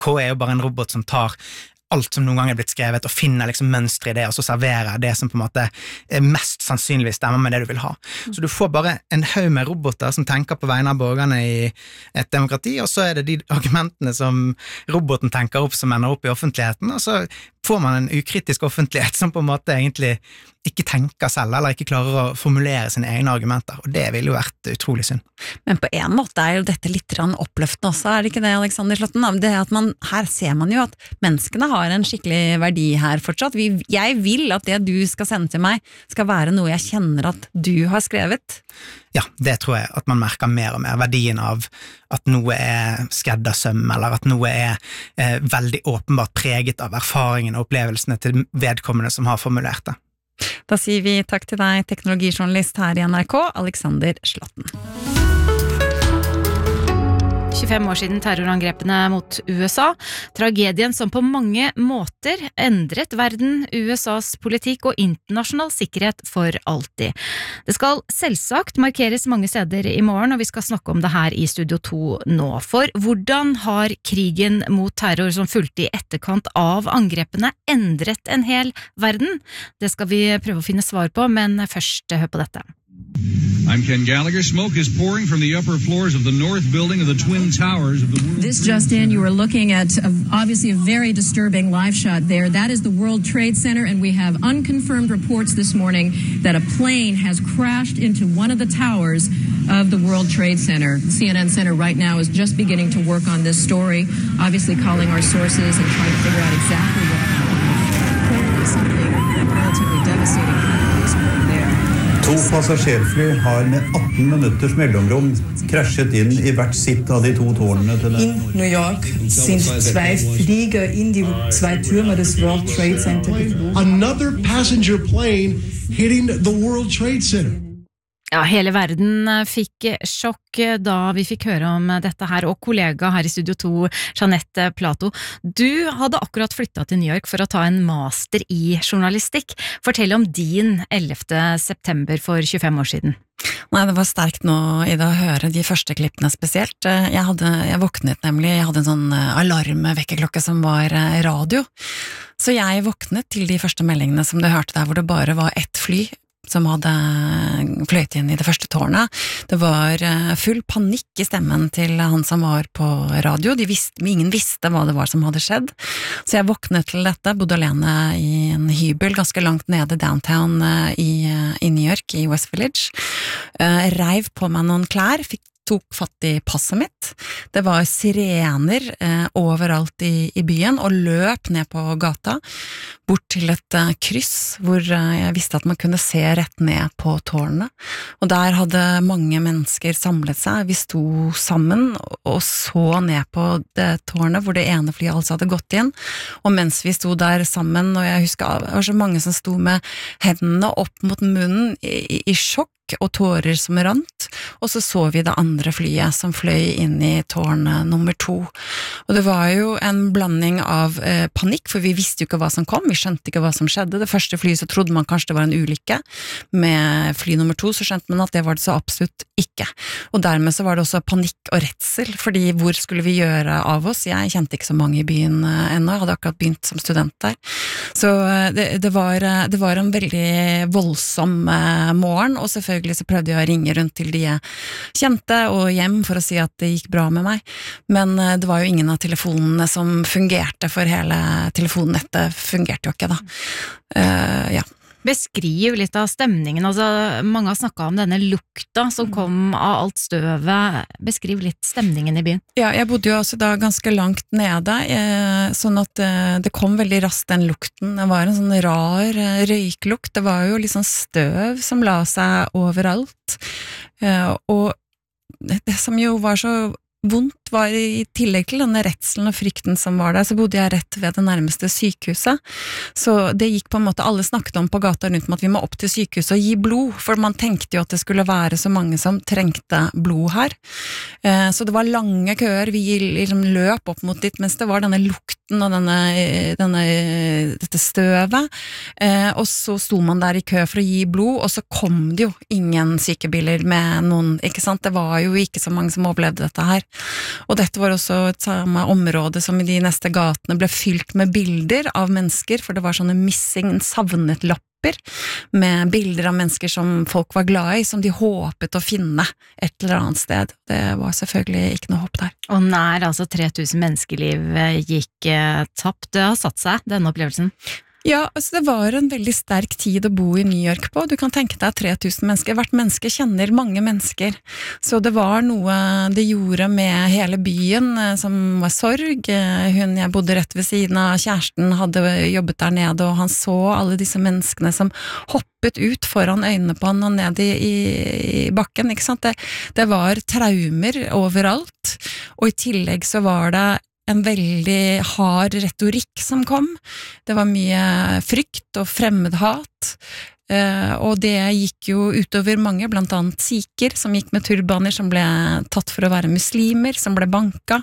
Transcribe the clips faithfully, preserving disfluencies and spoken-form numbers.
K er jo bare en robot som tar alt som noen gang er blitt skrevet, og finner liksom mønstre i det, og så serverer det som på en måte er mest sannsynligvis stemmer med det du vil ha. Så du får bare en haug med roboter som tenker på vegne av borgerne i et demokrati, og så er det de argumentene som roboten tenker opp som ender opp i offentligheten, og så får man en ukritisk offentlighet som på en måte egentlig ikke tenker selv, eller ikke klarer å formulere sine egne argumenter, og det ville jo vært utrolig synd. Men på en måte er jo dette litt oppløftende også, er det ikke det, Alexander Slåtten? Det at man, her ser man jo at menneskene har en skikkelig verdi her fortsatt. Vi, jeg vil at det du skal sende til meg skal være noe jeg kjenner at du har skrevet. Ja, det tror jeg at man merker mer og mer, verdien av at noe er skreddersøm, eller at noe er eh, veldig åpenbart preget av erfaringen og opplevelsene til vedkommende som har formulert det. Da sier vi takk til deg, teknologijournalist her i N R K, Alexander Slåtten. tjuefem år siden terrorangrepene mot U S A, tragedien som på mange måter endret verden, U S A's politikk og internasjonal sikkerhet for alltid. Det skal selvsagt markeres mange steder i morgen, og vi skal snakke om det her i Studio to nå. For hvordan har krigen mot terror som fulgte i etterkant av angrepene endret en hel verden? Det skal vi prøve å finne svar på, men først hør på dette. I'm Ken Gallagher. Smoke is pouring from the upper floors of the north building of the Twin Towers of the World This just in, you are looking at a, obviously a very disturbing live shot there. That is the World Trade Center, and we have unconfirmed reports this morning that a plane has crashed into one of the towers of the World Trade Center. C N N Center right now is just beginning to work on this story, obviously calling our sources and trying to figure out exactly what happened. Clearly something relatively devastating happened this morning there. To passasjerfly har med atten minutters mellomrom krasjet inn i hvert sitt av de to tårnene til den. In New York sind zwei Flieger in die zwei Türme des World Trade Center geflogen. Another passenger plane hitting the World Trade Center. Ja, hele verden fikk sjokk da vi fikk høre om dette her, og kollega her i Studio to, Jeanette Plato. Du hadde akkurat flyttet til New York for å ta en master i journalistikk. Fortell om din ellevte september for tjuefem år siden. Nei, det var sterkt nå i det å høre de første klippene spesielt. Jeg, hadde, jeg våknet nemlig, jeg hadde en sånn alarmvekkerklokke som var radio. Så jeg våknet til de første meldingene som du hørte der, hvor det bare var ett fly som hadde fløyt inn i det første tårnet. Det var full panikk i stemmen til han som var på radio. De visste, ingen visste hva det var som hadde skjedd. Så jeg våknet til dette, bodde alene i en hybel ganske langt nede downtown i, i New York, i West Village. Reiv på meg noen klær, fikk tok fatt i passet mitt. Det var sirener eh, overalt i, i byen, og løp ned på gata, bort til et eh, kryss, hvor eh, jeg visste at man kunne se rett ned på tårnet. Og der hadde mange mennesker samlet seg. Vi sto sammen og så ned på det tårnet, hvor det ene flyet altså hadde gått inn. Og mens vi sto der sammen, og jeg husker det var så mange som sto med hendene opp mot munnen i, i, i sjokk, og tårer som rant, og så så vi det andre flyet som fløy inn i tårn nummer to. Og det var jo en blanding av eh, panikk, for vi visste jo ikke hva som kom, vi skjønte ikke hva som skjedde. Det første flyet så trodde man kanskje det var en ulykke, med fly nummer to så skjønte man at det var det så absolutt ikke. Og dermed så var det også panikk og redsel, fordi hvor skulle vi gjøre av oss? Jeg kjente ikke så mange i byen eh, ennå, jeg hadde akkurat begynt som student der. Så eh, det, det, var, det var en veldig voldsom eh, morgen, og selvfølgelig så prøvde jeg å ringe rundt til de jeg kjente og hjem for å si at det gikk bra med meg, men det var jo ingen av telefonene som fungerte, for hele telefonnettet fungerte jo ikke da. Uh, ja. Beskriv litt av stemningen, altså mange har snakket om denne lukta som kom av alt støvet. Beskriv litt stemningen i byen. Ja, jeg bodde jo også da ganske langt nede, eh, sånn at eh, det kom veldig raskt den lukten. Det var en sånn rar eh, røyklukt, det var jo liksom støv som la seg overalt. Eh, og det, det som jo var så vondt var i tillegg til denne redselen og frykten som var der, så bodde jeg rett ved det nærmeste sykehuset. Så det gikk på en måte, alle snakket om på gata rundt om at vi må opp til sykehuset og gi blod, for man tenkte jo at det skulle være så mange som trengte blod her. Så det var lange køer, vi liksom løp opp mot dit, mens det var denne lukten og denne, denne, dette støvet, og så sto man der i kø for å gi blod, og så kom det jo ingen sykebiler med noen, ikke sant? Det var jo ikke så mange som overlevde dette her. Og dette var også et samme område som i de neste gatene ble fylt med bilder av mennesker, for det var sånne missing, savnet lapper med bilder av mennesker som folk var glad i, som de håpet å finne et eller annet sted. Det var selvfølgelig ikke noe håp der. Og nær altså tre tusen menneskeliv gikk eh, tapt. Det har satt seg, denne opplevelsen. Ja, altså det var en veldig sterk tid å bo i New York på. Du kan tenke deg tre tusen mennesker. Hvert menneske kjenner mange mennesker. Så det var noe det gjorde med hele byen som var sorg. Hun jeg bodde rett ved siden av, kjæresten hadde jobbet der nede, og han så alle disse menneskene som hoppet ut foran øynene på han og ned i, i, i bakken, ikke sant? Det, det var traumer overalt, og i tillegg så var det en veldig hard retorikk som kom. Det var mye frykt og fremmedhat, og det gikk jo utover mange, blant annet siker, som gikk med turbaner, som ble tatt for å være muslimer, som ble banka.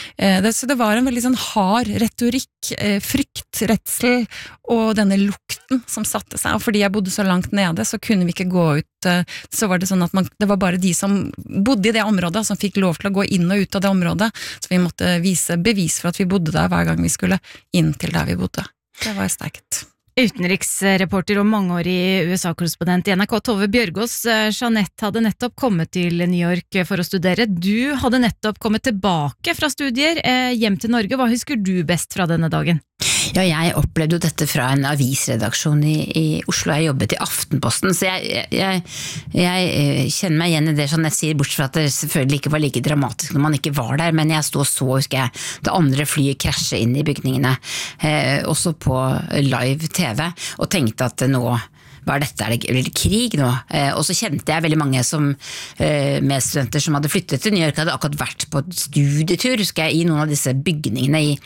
Så det var en veldig sånn hard retorikk, frykt, redsel, og denne lukten som satte seg. Og fordi jeg bodde så langt nede, så kunne vi ikke gå ut, så var det sånn at man, det var bare de som bodde i det området, som fikk lov til å gå inn og ut av det området, så vi måtte vise bevis for at vi bodde der hver gang vi skulle inn til der vi bodde. Det var sterkt. Utenriksreporter og mangeårig U S A-korrespondent i N R K, Tove Bjørgaas. Jeanette hadde nettopp kommet til New York for å studere. Du hadde nettopp kommet tilbake fra studier hjem til Norge. Hva husker du best fra denne dagen? Ja, jeg opplevde jo dette fra en avisredaksjon i, i Oslo. Jeg jobbet i Aftenposten, så jeg, jeg, jeg kjenner meg igjen i det Jeanette sier, bortsett fra at det selvfølgelig ikke var like dramatisk når man ikke var der, men jeg stod og så, husker jeg, det andre flyet krasje inn i bygningene, eh, også på live T V, og tenkte at nå hva er dette, er det, er det krig nå? Eh, og så kjente jeg veldig mange som, eh, med studenter som hadde flyttet til New York, hadde akkurat vært på studietur, husker jeg, i noen av disse bygningene i,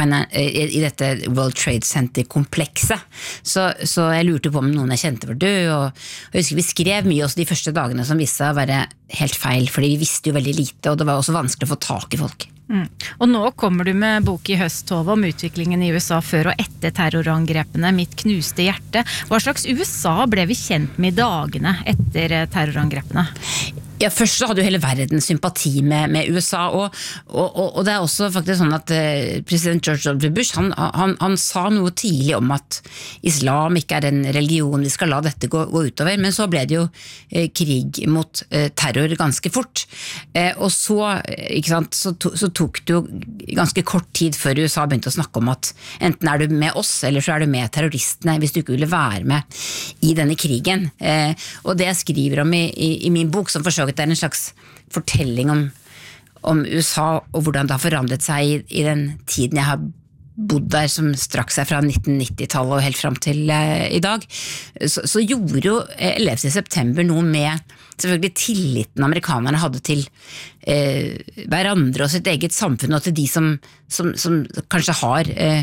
i, i dette World Trade Center-komplekset. Så, så jeg lurte på om noen jeg kjente var død, og, og jeg husker vi skrev mye også de første dagene som viste seg å være helt feil, fordi vi visste jo veldig lite, og det var også vanskelig å få tak i folk. Mm. Og nå kommer du med bok i høst, Tove, om utviklingen i U S A før og etter terrorangrepene, Mitt knuste hjerte. Hva slags U S A ble vi kjent med i dagene etter terrorangrepene? Ja, først så hadde jo hele verden sympati med, med U S A, og, og, og det er også faktisk sånn at eh, president George W. Bush, han, han, han sa noe tidlig om at islam ikke er en religion, vi skal la dette gå, gå utover, men så ble det jo eh, krig mot eh, terror ganske fort, eh, og så, ikke sant, så, to, så tok det jo ganske kort tid før U S A begynte å snakke om at enten er du med oss, eller så er du med terroristene, hvis du ikke ville være med i denne krigen, eh, og det jeg skriver om i, i, i min bok, som forsøker det er en slags fortelling om, om U S A og hvordan det har forandret seg i, i den tiden jeg har bodd der, som strakk seg fra nitten nittitallet og helt frem til eh, i dag, så, så gjorde jo ellevte september noe med selvfølgelig tilliten amerikanerne hadde til eh, hverandre og sitt eget samfunn, og til de som, som, som kanskje har eh,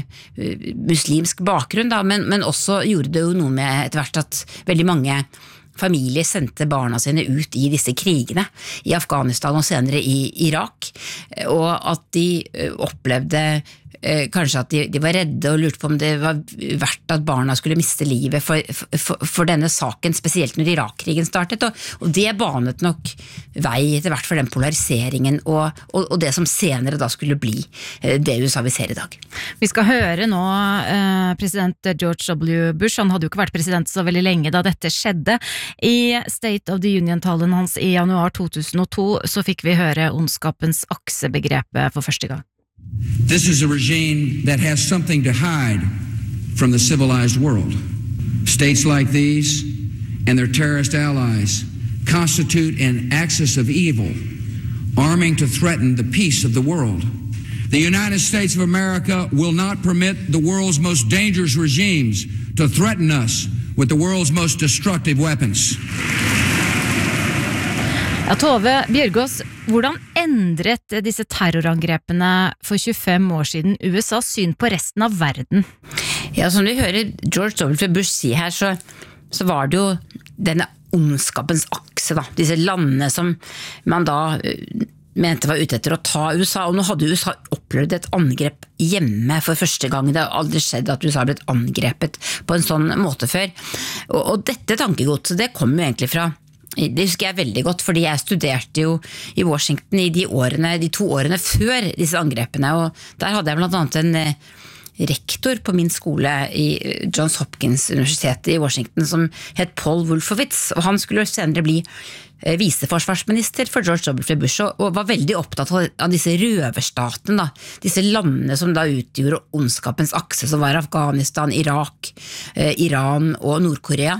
muslimsk bakgrunn, da, men, men også gjorde det jo noe med etter hvert at veldig mange familier sendte barna sine ut i disse krigene i Afghanistan og senere i Irak, og at de opplevde eh, kanskje at de, de var redde og lurte på om det var verdt at barna skulle miste livet for, for, for denne saken, spesielt når Irak-krigen startet, og, og det banet nok vei etter hvert for den polariseringen og, og, og det som senere da skulle bli eh, det U S A vi ser i dag. Vi skal høre nå eh, president George W. Bush, han hadde jo ikke vært president så veldig lenge da dette skjedde. I State of the Union-talen hans i januar to tusen og to så fikk vi høre ondskapens aksebegrepet for første gang. This is a regime that has something to hide from the civilized world. States like these and their terrorist allies constitute an axis of evil, arming to threaten the peace of the world. The United States of America will not permit the world's most dangerous regimes to threaten us with the world's most destructive weapons. Ja, Tove Bjørgaas, hvordan endret disse terrorangrepene for tjuefem år siden U S A's syn på resten av verden? Ja, som vi hører George W. Bush si her, så, så var det jo denne ondskapens akse, da. Disse landene som man da mente var ute etter å ta U S A, og nå hadde U S A opplevd et angrep hjemme for første gang. Det har aldri skjedd at U S A har blitt angrepet på en sånn måte før. Og, og dette tankegodset, det kom jo egentlig fra Det husker jeg veldig godt, fordi jeg studerte jo i Washington i de årene, de to årene før disse angrepene, og der hadde jeg blant annet en rektor på min skole i Johns Hopkins Universitet i Washington som het Paul Wolfowitz, og han skulle senere bli viseforsvarsminister for George W. Bush, og var veldig opptatt av disse røverstatene, da. Disse landene som da utgjorde ondskapens akse, som var Afghanistan, Irak, Iran og Nord-Korea.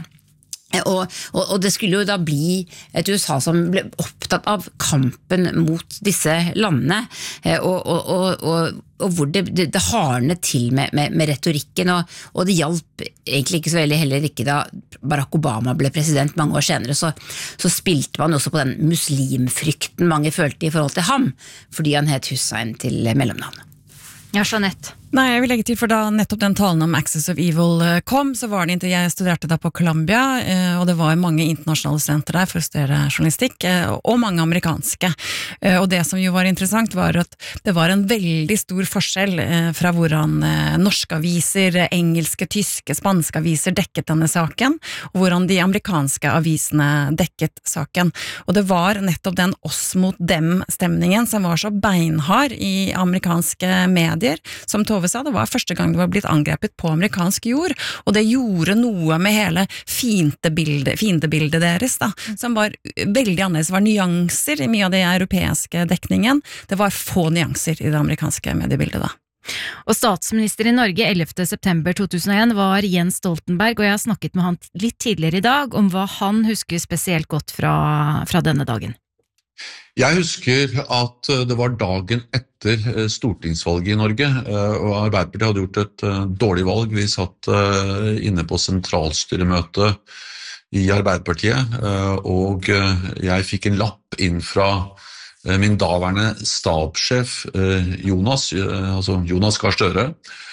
Og, og, og det skulle jo da bli et U S A som ble opptatt av kampen mot disse landene, og, og, og, og, og hvor det, det, det hardnet til med, med, med retorikken, og, og det hjalp egentlig ikke så veldig heller ikke da Barack Obama ble president mange år senere, så, så spilte man også på den muslimfrykten mange følte i forhold til ham, fordi han het Hussein til mellomnavn. Ja, Jeanette. Nei, jeg vil legge til, for da nettopp den talen om Axis of Evil kom, så var det ikke, jeg studerte da på Columbia, og det var mange internasjonale studenter der for å studere journalistikk, og mange amerikanske. Og det som jo var interessant var at det var en veldig stor forskjell fra hvordan norske aviser, engelske, tyske, spanske aviser dekket denne saken, og hvordan de amerikanske avisene dekket saken. Og det var nettopp den oss mot dem-stemningen som var så beinhard i amerikanske medier, som Tove sa, det var første gang det var blitt angrepet på amerikansk jord, og det gjorde noe med hele fiendebildet, fiendebildet deres, da, som var veldig annerledes. Det var nyanser i mye av det europeiske dekningen, det var få nyanser i det amerikanske mediebildet da. Og statsminister i Norge ellevte september to tusen og en var Jens Stoltenberg, og jeg har snakket med han litt tidligere i dag om hva han husker spesielt godt fra, fra denne dagen. Jeg husker at det var dagen etter stortingsvalget i Norge, og Arbeiderpartiet hadde gjort et dårlig valg. Vi satt inne på sentralstyremøte i Arbeiderpartiet, og jeg fikk en lapp inn fra min daværende stabssjef Jonas, altså Jonas Gahr Støre,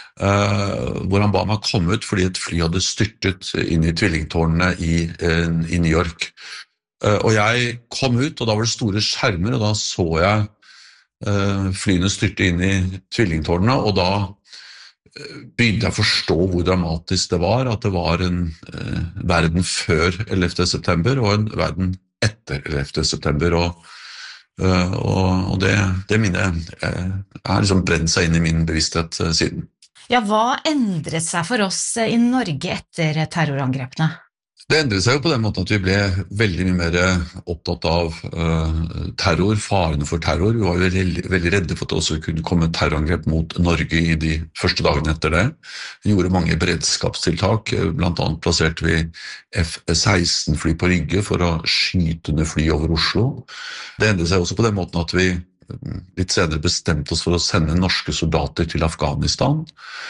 hvor han ba meg komme ut fordi et fly hadde styrtet inn i tvillingtårnene i, i New York. Og jeg kom ut, og da var det store skjermer, og da så jeg uh, flyene styrte inn i tvillingtårnene, og da uh, begynte jeg å forstå hvor dramatisk det var, at det var en uh, verden før ellevte september, og en verden etter ellevte september, og, uh, og, og det, det minnet uh, er liksom brent seg inn i min bevissthet uh, siden. Ja, hva endret seg for oss i Norge etter terrorangrepene? Det endret seg jo på den måten at vi ble veldig mye mer opptatt av uh, terror, farene for terror. Vi var jo veldig, veldig redde for at det også kunne komme terrorangrep mot Norge i de første dagene etter det. Vi gjorde mange beredskapstiltak, blant annet plasserte vi F seksten fly på Rygge for å skyte ned fly over Oslo. Det endret seg også på den måten at vi litt senere bestemte oss for å sende norske soldater til Afghanistan,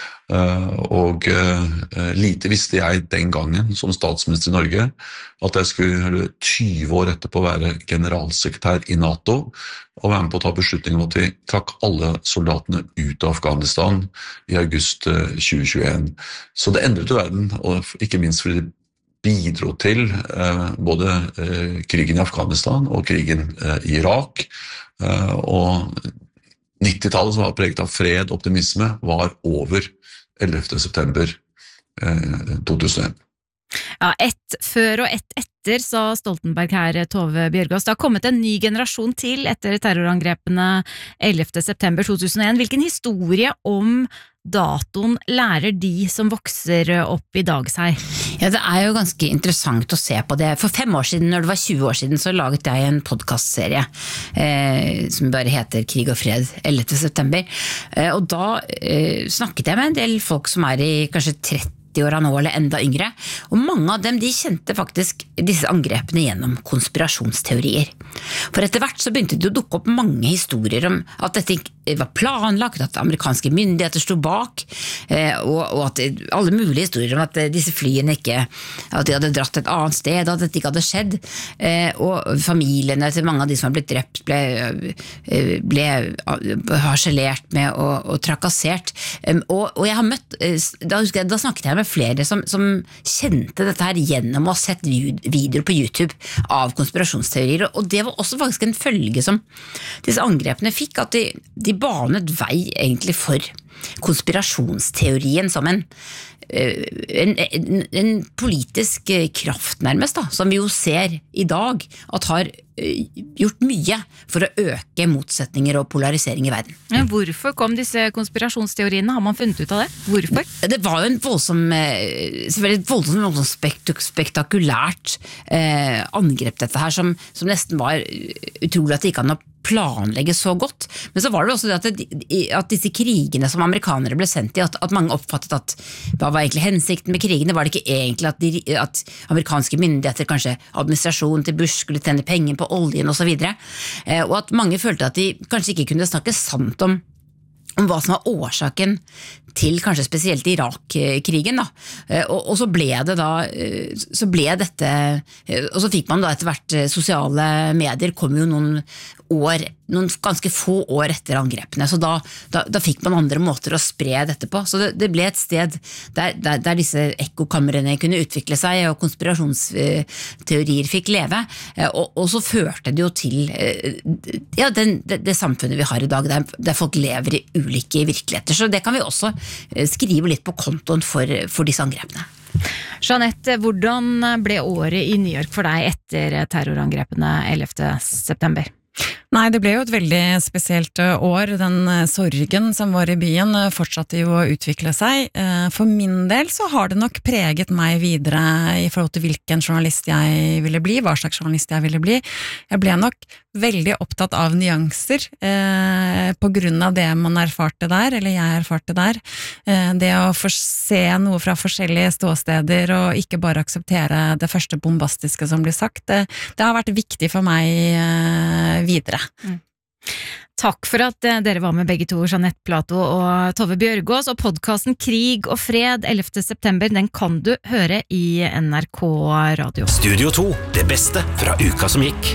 og lite visste jeg den gangen som statsminister i Norge at jeg skulle tyve år etterpå være generalsekretær i NATO og være med på å ta beslutningen om at vi trakk alle soldatene ut av Afghanistan i august tjue tjueen. Så det endret jo verden, og ikke minst fordi det bidro til eh, både eh, krigen i Afghanistan og krigen eh, i Irak, eh, og nittitallet som var preget av fred og optimisme var over ellevte september eh, to tusen og en. Ja, ett før og ett etter, sa Stoltenberg her, Tove Bjørgaas. Det har kommet en ny generasjon til etter terrorangrepene ellevte september to tusen og en. Hvilken historie om datoen lærer de som vokser opp i dag seg? Ja, det er jo ganske interessant å se på det. For fem år siden, når det var tjue år siden, så laget jeg en podcastserie eh, som bare heter Krig og fred ellevte september. Eh, og da eh, snakket jeg med en del folk som er i kanskje tretti åra nå, eller enda yngre, og mange av dem de kjente faktisk disse angrepene gjennom konspirasjonsteorier. For etter hvert så begynte det å dukke opp mange historier om at dette var planlagt, at amerikanske myndigheter stod bak, og, og at alle mulige historier om at disse flyene ikke, at de hadde dratt et annet sted, at dette ikke hadde skjedd, og familiene til mange av de som har blitt drept ble, ble harselert med og, og trakassert. Og, og jeg har møtt, da, husker jeg, da snakket jeg med flere som, som kjente dette her gjennom å ha sett videoer på YouTube av konspirasjonsteorier, og det var også faktisk en følge som disse angrepene fikk, at de, de banet vei egentlig for konspirasjonsteorien som en En, en, en politisk kraft nærmest da, som vi jo ser i dag at har gjort mye for å øke motsetninger og polarisering i verden. Men hvorfor kom disse konspirasjonsteoriene? Har man funnet ut av det? Hvorfor? Det var jo en voldsom, selvfølgelig voldsom, voldsom spekt, spektakulært eh, angrep dette her, som, som nesten var utrolig at det ikke kan planlegge så godt. Men så var det også det at, det, at disse krigene som amerikanere ble sendt i, at, at mange oppfattet at hva var egentlig hensikten med krigene? Var det ikke egentlig at, de, at amerikanske myndigheter, kanskje administrasjonen til Bush, skulle tjene penger på oljen og så videre, eh, og at mange følte at de kanskje ikke kunne snakke sant om om hva som var årsaken til kanskje spesielt Irak-krigen da. Og, og så ble det da, så ble dette, og så fikk man da etter hvert sosiale medier, kom jo noen år, noen ganske få år etter angrepene, så da, da, da fikk man andre måter å spre dette på, så det, det ble et sted der, der, der disse ekkokamrene kunne utvikle seg, og konspirasjonsteorier fikk leve, og, og så førte det jo til ja, den, det, det samfunnet vi har i dag, der, der folk lever i ulike virkeligheter, så det kan vi også skrive litt på kontoen for, for disse angrepene. Jeanette, hvordan ble året i New York for deg etter terrorangrepene ellevte september? Nei, det ble jo et veldig spesielt år. Den sorgen som var i byen fortsatte jo å utvikle seg. For min del så har det nok preget meg videre i forhold til hvilken journalist jeg ville bli, hva slags journalist jeg ville bli. Jeg ble nok veldig opptatt av nyanser eh, på grunn av det man erfarte der, eller jeg erfarte der. Eh, det å se noe fra forskjellige ståsteder og ikke bare akseptere det første bombastiske som blir sagt, det, det har vært viktig for meg eh, videre. Mm. Takk for at dere var med begge to, Jeanette Plato og Tove Bjørgaas, og podcasten Krig og fred ellevte september, den kan du høre i N R K Radio. Studio to, det beste fra uka som gikk.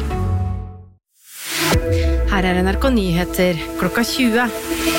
Her er N R K Nyheter klokka tjue.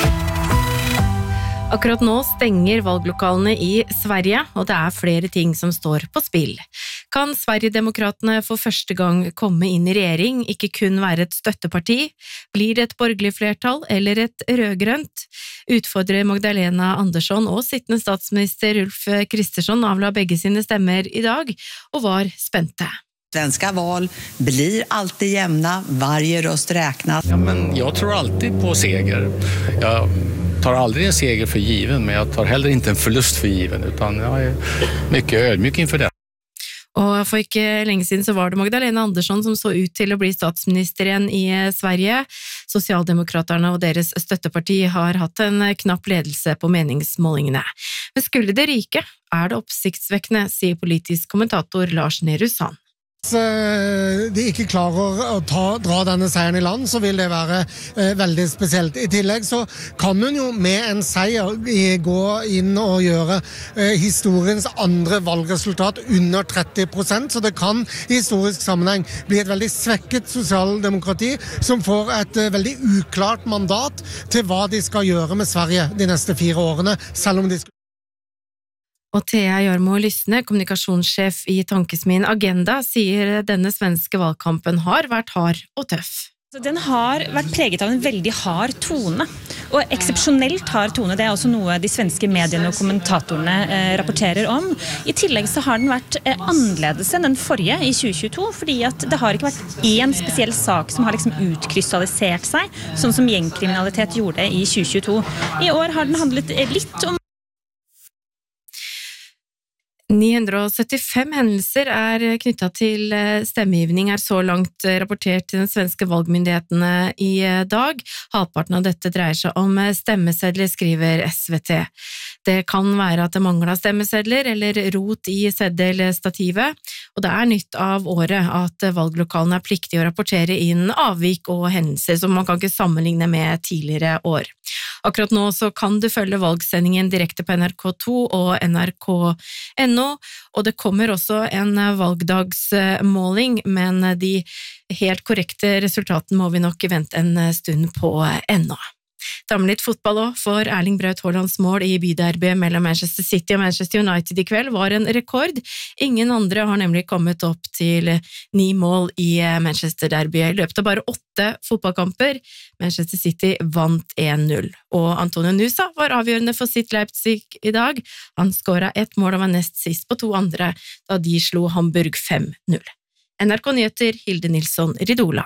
Akkurat nå stenger valglokalene i Sverige, og det er flere ting som står på spill. Kan Sverigedemokraterne for første gang komme inn i regjering, ikke kun være et støtteparti? Blir det et borgerlig flertall eller et rødgrønt? Utfordrer Magdalena Andersson og sittende statsminister Ulf Kristersson avla begge sine stemmer i dag, og var spente. Svenska val blir alltid jämna, varje röst räknas. Ja, men jag tror alltid på seger. Jag tar aldrig en seger för given, men jag tar heller inte en förlust för given, utan jag är mycket ödmjuk inför det. Og for ikke lenge siden så var det Magdalena Andersson som så ut til å bli statsminister igjen i Sverige. Sosialdemokraterne og deres støtteparti har hatt en knapp ledelse på meningsmålingene. Men skulle det ryke, er det oppsiktsvekkende, sier politisk kommentator Lars Nehru Sand. Hvis de ikke klarer å ta, dra denne seieren i land, så vil det være eh, veldig spesielt. I tillegg så kan hun jo med en seier gå inn og gjøre eh, historiens andre valgresultat under tretti prosent, så det kan i historisk sammenheng bli et veldig svekket sosialdemokrati som får et eh, veldig uklart mandat til hva de skal gjøre med Sverige de neste fire årene, selv om de skal Og Thea Jarmo Lysne, kommunikasjonssjef i tankesmien Agenda, sier denne svenske valgkampen har vært hard og tøff. Den har vært preget av en veldig hard tone, og eksepsjonelt hard tone. Det er også noe de svenske mediene og kommentatorene eh, rapporterer om. I tillegg så har den vært eh, annerledes enn den forrige i tjue tjueto, fordi at det har ikke vært en spesiell sak som har liksom utkrystallisert seg, sånn som gjengkriminalitet gjorde i tjue tjueto. I år har den handlet litt om ni hundre syttifem hendelser er knyttet til stemmegivning, er så langt rapportert til den svenske valgmyndighetene i dag. Halvparten av dette dreier seg om stemmesedler, skriver S V T. Det kan være at det mangler stemmesedler eller rot i seddelstativet, og det er nytt av året at valglokalene er pliktige å rapportere inn avvik og hendelser som man kan ikke sammenligne med tidligere år. Akkurat nå så kan du følge valgsendingen direkte på N R K to og N R K punktum N O, og det kommer også en valgdagsmåling, men de helt korrekte resultatene må vi nok vente en stund på ennå. Ta med litt fotball også, for Erling Braut Haalands mål i byderby mellom Manchester City og Manchester United i kveld var en rekord. Ingen andre har nemlig kommet opp til ni mål i Manchester Derby i løpet av bare åtte fotballkamper. Manchester City vant en null, og Antonio Nusa var avgjørende for sitt Leipzig i dag. Han skåret ett mål og var nest sist på to andre da de slo Hamburg fem null. N R K Nyheter, Hilde Nilsson Ridola.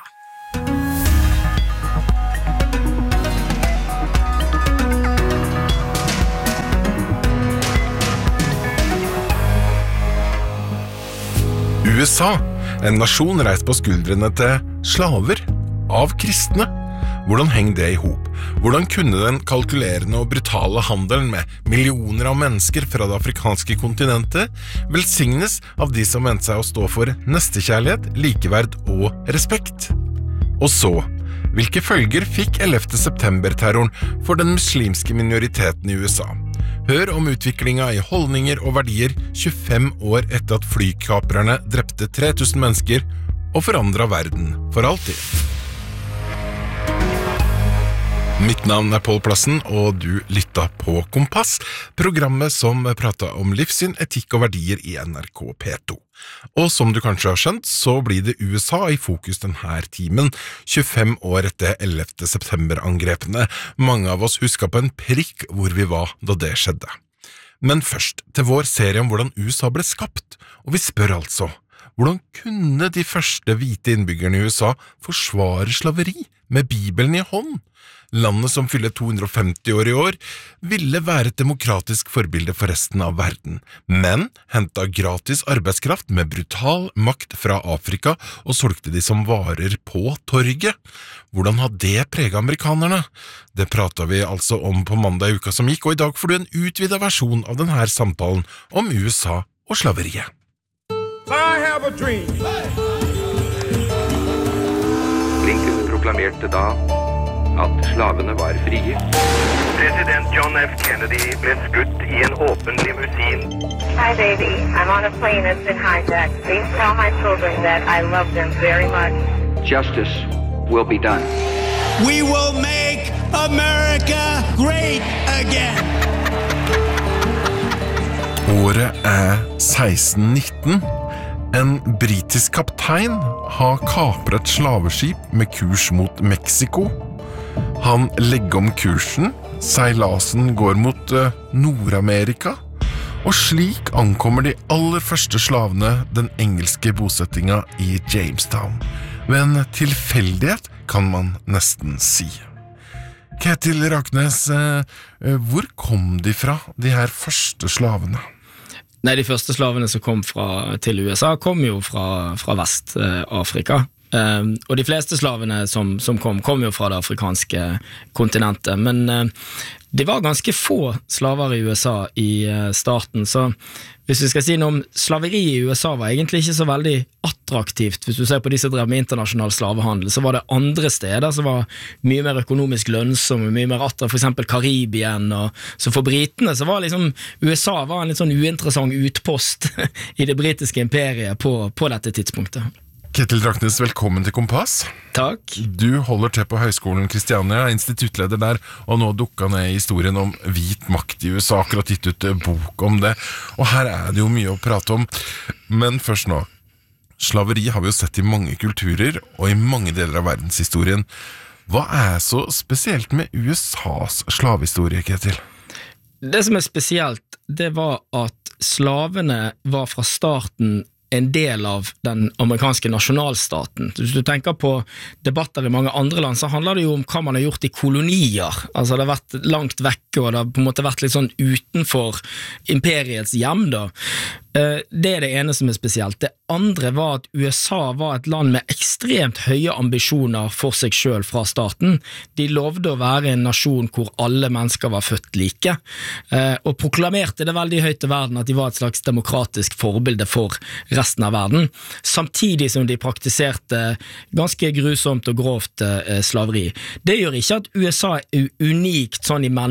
U S A, en nasjon reist på skuldrene til slaver av kristne. Hvordan henger det i hop? Hvordan kunne den kalkulerende og brutale handelen med millioner av mennesker fra det afrikanske kontinentet velsignes av de som mente seg å stå for nestekjærlighet, likeverd og respekt? Og så, hvilke følger fikk ellevte september-terroren for den muslimske minoriteten i U S A? Hør om utviklingen i holdninger og verdier tjuefem år etter at flykaprerne drepte tre tusen mennesker og forandret verden for alltid. Mitt navn er Pål Plassen, og du lyttet på Kompass, programmet som prater om livssyn, etikk og verdier i N R K P to. Og som du kanskje har skjønt, så blir det U S A i fokus denne timen, tjuefem år etter ellevte september-angrepene. Mange av oss husker på en prikk hvor vi var da det skjedde. Men først, til vår serie om hvordan U S A ble skapt, og vi spør altså, hvordan kunne de første hvite innbyggerne i U S A forsvare slaveri med Bibelen i hånd? Landet som fyller to hundre og femti år i år ville være et demokratisk forbilde for resten av verden, men hentet gratis arbeidskraft med brutal makt fra Afrika og solgte de som varer på torget. Hvordan har det preget amerikanerne? Det pratet vi altså om på mandag i uka som gikk, og i dag får du en utvidet versjon av denne samtalen om U S A og slaveriet. I have a dream. Lincoln proklamerte da at slavene var frie. President John F. Kennedy ble skutt i en åpen limousin. Hi baby, I'm on a plane that's been hijacked. Please tell my children that I love them very much. Justice will be done. We will make America great again. Året er seksten nitten. En britisk kaptein har kapret et slaveskip med kurs mot Mexico. Han legger om kursen, seilasen går mot uh, Nord-Amerika, og slik ankommer de aller første slavene den engelske bosettingen i Jamestown. Ved en tilfeldighet kan man nesten si. Ketil Raknes, uh, uh, hvor kom de fra, de her første slavene? Nei, de første slavene som kom fra, til U S A kom jo fra, fra Vest-Afrika. Um, og de fleste slavene som, som kom, kom jo fra det afrikanske kontinentet, men uh, det var ganske få slaver i U S A i uh, starten, så hvis vi skal si noe om slaveri i U S A var egentlig ikke så veldig attraktivt. Hvis du ser på de som drev med internasjonal slavehandel, så var det andre steder som var mye mer økonomisk lønnsomme, mye mer attraktivt, for eksempel Karibien, og så for britene så var liksom U S A var en litt sånn uinteressant utpost i det britiske imperiet på, på dette tidspunktet. Ketil Raknes, velkommen til Kompass. Takk. Du holder til på Høgskolen Kristiania, instituttleder der, og nå dukket ned i historien om hvit makt i U S A, akkurat gitt ut bok om det. Og her er det jo mye å prate om, men først nå. Slaveri har vi jo sett i mange kulturer, og i mange deler av verdenshistorien. Hva er så spesielt med U S A's slavehistorie, Ketil? Det som er spesielt, det var at slavene var fra starten en del av den amerikanske nasjonalstaten. Hvis du tenker på debatter i mange andre land, så handler det jo om hva man har gjort i kolonier. Altså det har vært langt vekke, og det har på en måte vært litt sånn utenfor imperiets hjem da. Det er det ene som er spesielt. Det andre var at U S A var et land med ekstremt høye ambisjoner for seg selv fra starten. De lovde å være en nasjon hvor alle mennesker var født like, og proklamerte det veldig høyt til verden at de var et slags demokratisk forbilde for resten av verden, samtidig som de praktiserte ganske grusomt og grovt slaveri. Det gjør ikke at U S A er unikt sånn i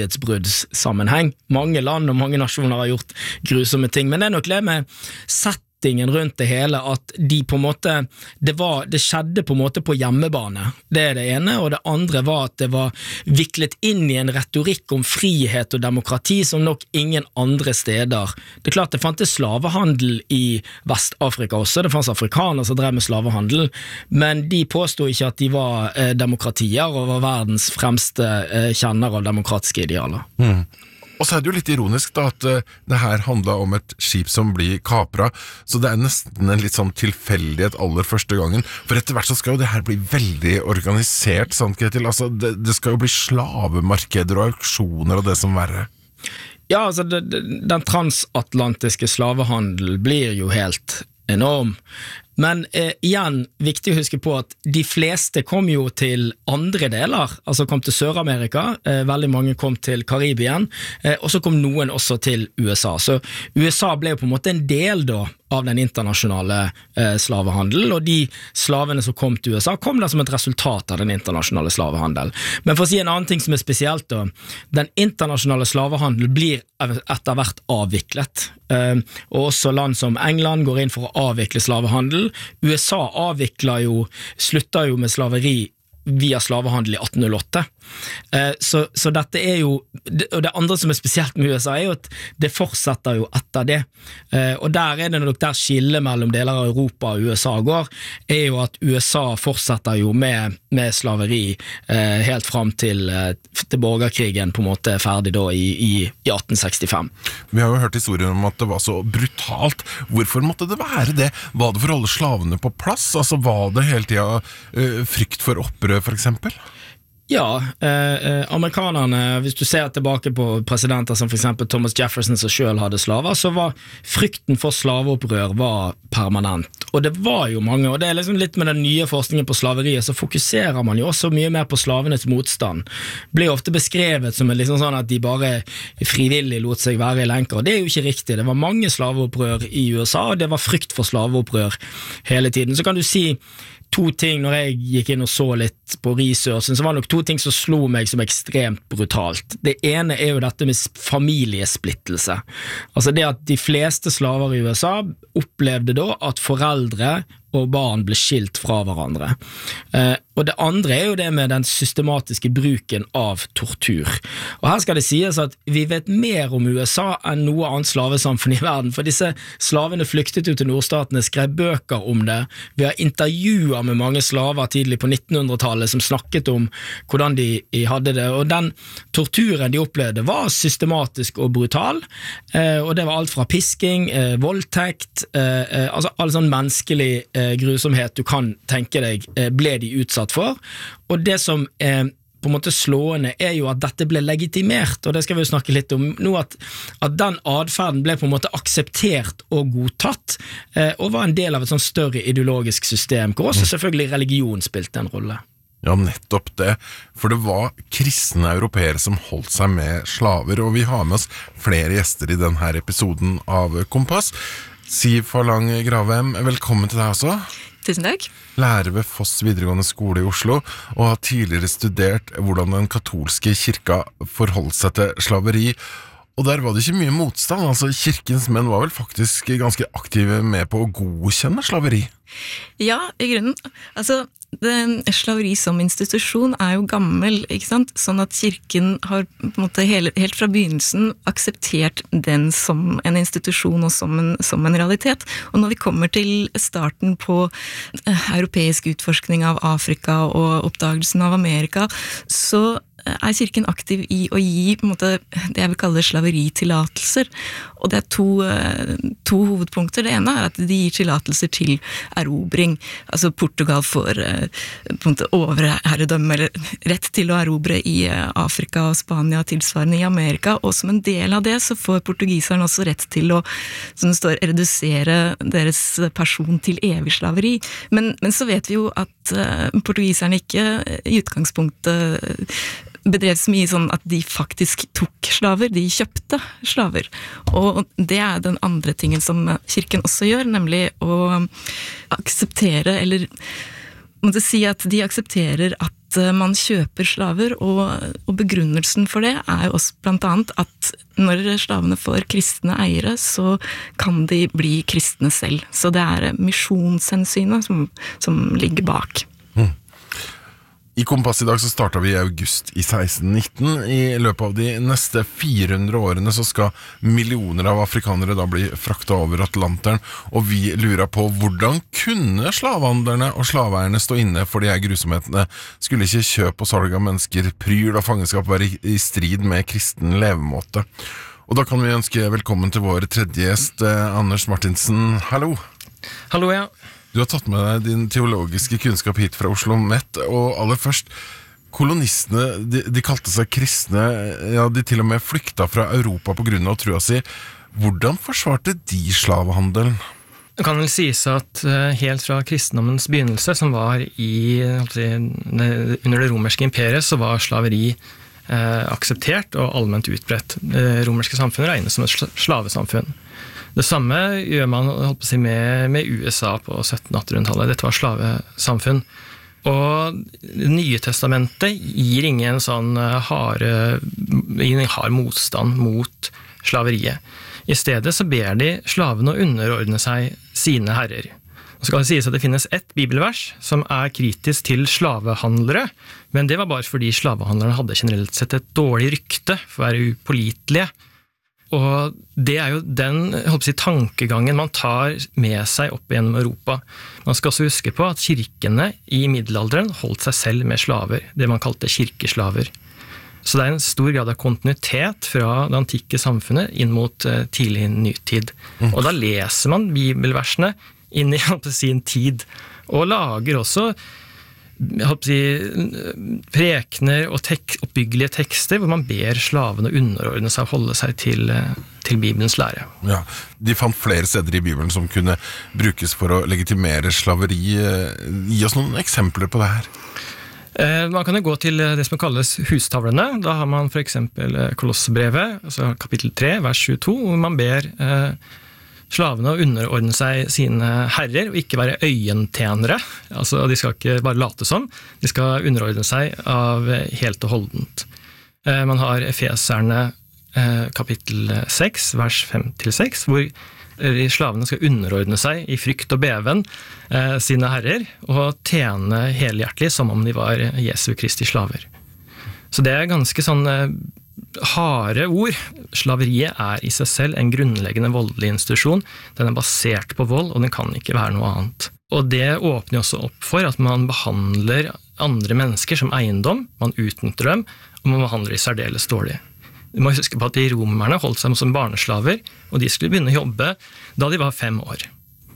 menneskerettighetsbruddssammenheng. Mange land og mange nasjoner har gjort grusomme ting, men det er nok det med sett settingen rundt det hele, at de på en måte, det, var, det skjedde på en måte på hjemmebane. Det er det ene, og det andre var at det var viklet inn i en retorikk om frihet og demokrati som nok ingen andre steder. Det er klart det fantes slavehandel i Vest-Afrika også, det fantes afrikaner som drev med slavehandel, men de påstod ikke at de var eh, demokratier og var verdens fremste eh, kjenner av demokratiske idealer. Mm. Og så er det jo litt ironisk da, at uh, det her handlet om et skip som blir kapret, så det er nesten en litt sånn tilfeldighet aller første gangen, for etter hvert så skal jo det her bli veldig organisert, sant Ketil? Altså, det, det skal jo bli slavemarkeder og auksjoner og det som verre. Ja, altså, det, det, den transatlantiske slavehandel blir jo helt enorm. Men eh, igjen, viktig å huske på at de fleste kom jo til andre deler, altså kom til Sør-Amerika, eh, veldig mange kom til Karibien, eh, og så kom noen også til U S A. Så U S A ble jo på en måte en del da av den internasjonale eh, slavehandelen, og de slavene som kom til U S A kom der som et resultat av den internasjonale slavehandelen. Men for å si en annen ting som er spesielt da, den internasjonale slavehandelen blir etter hvert avviklet, eh, og også land som England går inn for å avvikle slavehandel. U S A avvikler jo, slutter jo med slaveri via slavehandel i atten null åtte. Eh, så, så dette er jo, og det andre som er spesielt med U S A er jo at det fortsetter jo etter det. Eh, og der er det nok der skillet mellom deler av Europa og U S A går, er jo at U S A fortsetter jo med, med slaveri eh, helt frem til, eh, til borgerkrigen på en måte er ferdig da i, i, i atten sekstifem. Vi har jo hørt historier om at det var så brutalt. Hvorfor måtte det være det? Var det for å holde slavene på plass? Altså var det hele tiden uh, frykt for opprør for eksempel? Ja, eh, amerikanerne, hvis du ser tilbake på presidenter som for eksempel Thomas Jefferson som selv hadde slaver, så var frykten for slaveopprør var permanent. Og det var jo mange, og det er liksom litt med den nye forskningen på slaveriet, så fokuserer man jo også mye mer på slavenes motstand. Blir ofte beskrevet som liksom sånn at de bare frivillig lot seg være i lenker, og det er jo ikke riktig. Det var mange slaveopprør i U S A, og det var frykt for slaveopprør hele tiden. Så kan du si to ting når jeg gikk inn og så litt på researchen, så var det nok to ting som slo meg som ekstremt brutalt. Det ene er jo dette med familiesplittelse. Altså det at de fleste slaver i U S A opplevde da at foreldre og barn ble skilt fra hverandre. Eh, og det andre er jo det med den systematiske bruken av tortur. Og her skal det sies at vi vet mer om U S A enn noe annet slavesamfunn i verden, for disse slavene flyktet jo til nordstatene, skrev bøker om det. Vi har intervjuer med mange slaver tidlig på nittenhundretallet som snakket om hvordan de hadde det, og den torturen de opplevde var systematisk og brutal, eh, og det var alt fra pisking, eh, voldtekt, eh, altså all sånn menneskelig grusomhet du kan tenke deg ble de utsatt for, og det som er på en måte slående er jo at dette ble legitimert, og det skal vi jo snakke litt om nå, at, at den adferden ble på en måte akseptert og godtatt, eh, og var en del av et sånn større ideologisk system, hvor også selvfølgelig religion spilte en rolle. Ja, nettopp det, for det var kristne europeere som holdt seg med slaver, og vi har med oss flere gjester i denne episoden av Kompass. Siv Farlang Gravem, velkommen til deg også. Tusen takk. Lærer ved Foss videregående skole i Oslo, og har tidligere studert hvordan den katolske kirka forholdt seg til slaveri. Og der var det ikke mye motstand, altså kirkens menn var vel faktisk ganske aktive med på å godkjenne slaveri? Ja, i grunnen. Altså, det, slaveri som institusjon er jo gammel, ikke sant? Sånn at kirken har på en måte hele, helt fra begynnelsen akseptert den som en institusjon og som en, som en realitet. Og når vi kommer til starten på europeisk utforskning av Afrika og oppdagelsen av Amerika, så er kirken aktiv i å gi på en måte, det jeg vil kalle slaveritillatelser. Og det er to, to hovedpunkter. Det ene er at de gir tillatelser til erobring. Altså Portugal får på en måte overherredømme, eller rett til å erobre i Afrika og Spania, tilsvarende i Amerika. Og som en del av det så får portugiserne også rett til å, som det står, redusere deres person til evig slaveri. Men, men så vet vi jo at portugiserne ikke i utgangspunktet bedrev så mye sånn at de faktisk tok slaver, de kjøpte slaver. Og det er den andre tingen som kirken også gjør, nemlig å akseptere eller måtte si at de aksepterer at man kjøper slaver, og, og begrunnelsen for det er jo også blant annet at når slavene får kristne eiere, så kan de bli kristne selv. Så det er misjonshensynet som, som ligger bak. Mm. I Kompass i dag så startet vi i august i seksten nitten. I løpet av de neste fire hundre årene så skal millioner av afrikanere da bli fraktet over Atlanteren, og vi lurer på hvordan kunne slavehandlerne og slaveeierne stå inne for de her grusomhetene? Skulle ikke kjøp og salg av mennesker, pryl og fangenskap være i, i strid med kristen levemåte? Og da kan vi ønske velkommen til vår tredje gjest, eh, Anders Martinsen. Hallo! Hallo, ja. Du har tatt med deg din teologiske kunnskap hit fra Oslo Met, og aller først, kolonistene, de, de kalte seg kristne, ja, de til og med flykta fra Europa på grunn av trua si. Hvordan forsvarte de slavehandelen? Det kan vel sies at helt fra kristendommens begynnelse, som var i, under det romerske imperiet, så var slaveri eh, akseptert og allment utbredt. Det romerske samfunnet regnes som et slavesamfunn. Det samme gjør man holdt på å si, med, med U S A på sytten-attenhundretallet. Dette var slavesamfunn. Og Det nye testamentet gir ingen sånn harde, ingen hard motstand mot slaveriet. I stedet så ber de slavene å underordne seg sine herrer. Så skal det sies at det finnes ett bibelvers som er kritisk til slavehandlere, men det var bare fordi slavehandlerne hadde generelt sett et dårlig rykte for å være upålitelige. Og det er jo den jeg håper å si, tankegangen man tar med seg opp gjennom Europa. Man skal også huske på at kirkene i middelalderen holdt seg selv med slaver, det man kalte kirkeslaver. Så det er en stor grad av kontinuitet fra det antikke samfunnet inn mot tidlig nytid. Mm. Og da leser man bibelversene inn i sin tid, og lager også jeg håper å si, prekener og tek, oppbyggelige tekster hvor man ber slavene underordne seg og holde seg til, til Bibelens lære. Ja, de fant flere steder i Bibelen som kunne brukes for å legitimere slaveri. Gi oss noen eksempler på det her. Eh, man kan jo gå til det som kalles hustavlene. Da har man for eksempel Kolossebrevet, altså kapittel tre, vers tjueto, hvor man ber eh, slavene å underordne seg sine herrer og ikke være øyentjenere. Altså, de skal ikke bare late som, de skal underordne seg av helt og holdent. Man har Efeserne kapittel seks, vers fem til seks, hvor slavene skal underordne seg i frykt og beven sine herrer og tjene helhjertelig som om de var Jesu Kristi slaver. Så det er ganske sånn harde ord. Slaveriet er i seg selv en grunnleggende voldelig institusjon. Den er basert på vold, og den kan ikke være noe annet. Og det åpner også opp for at man behandler andre mennesker som eiendom, man utnytter dem, og man behandler de særdeles dårlig. Du må huske på at de romerne holdt seg som barneslaver, og de skulle begynne å jobbe da de var fem år.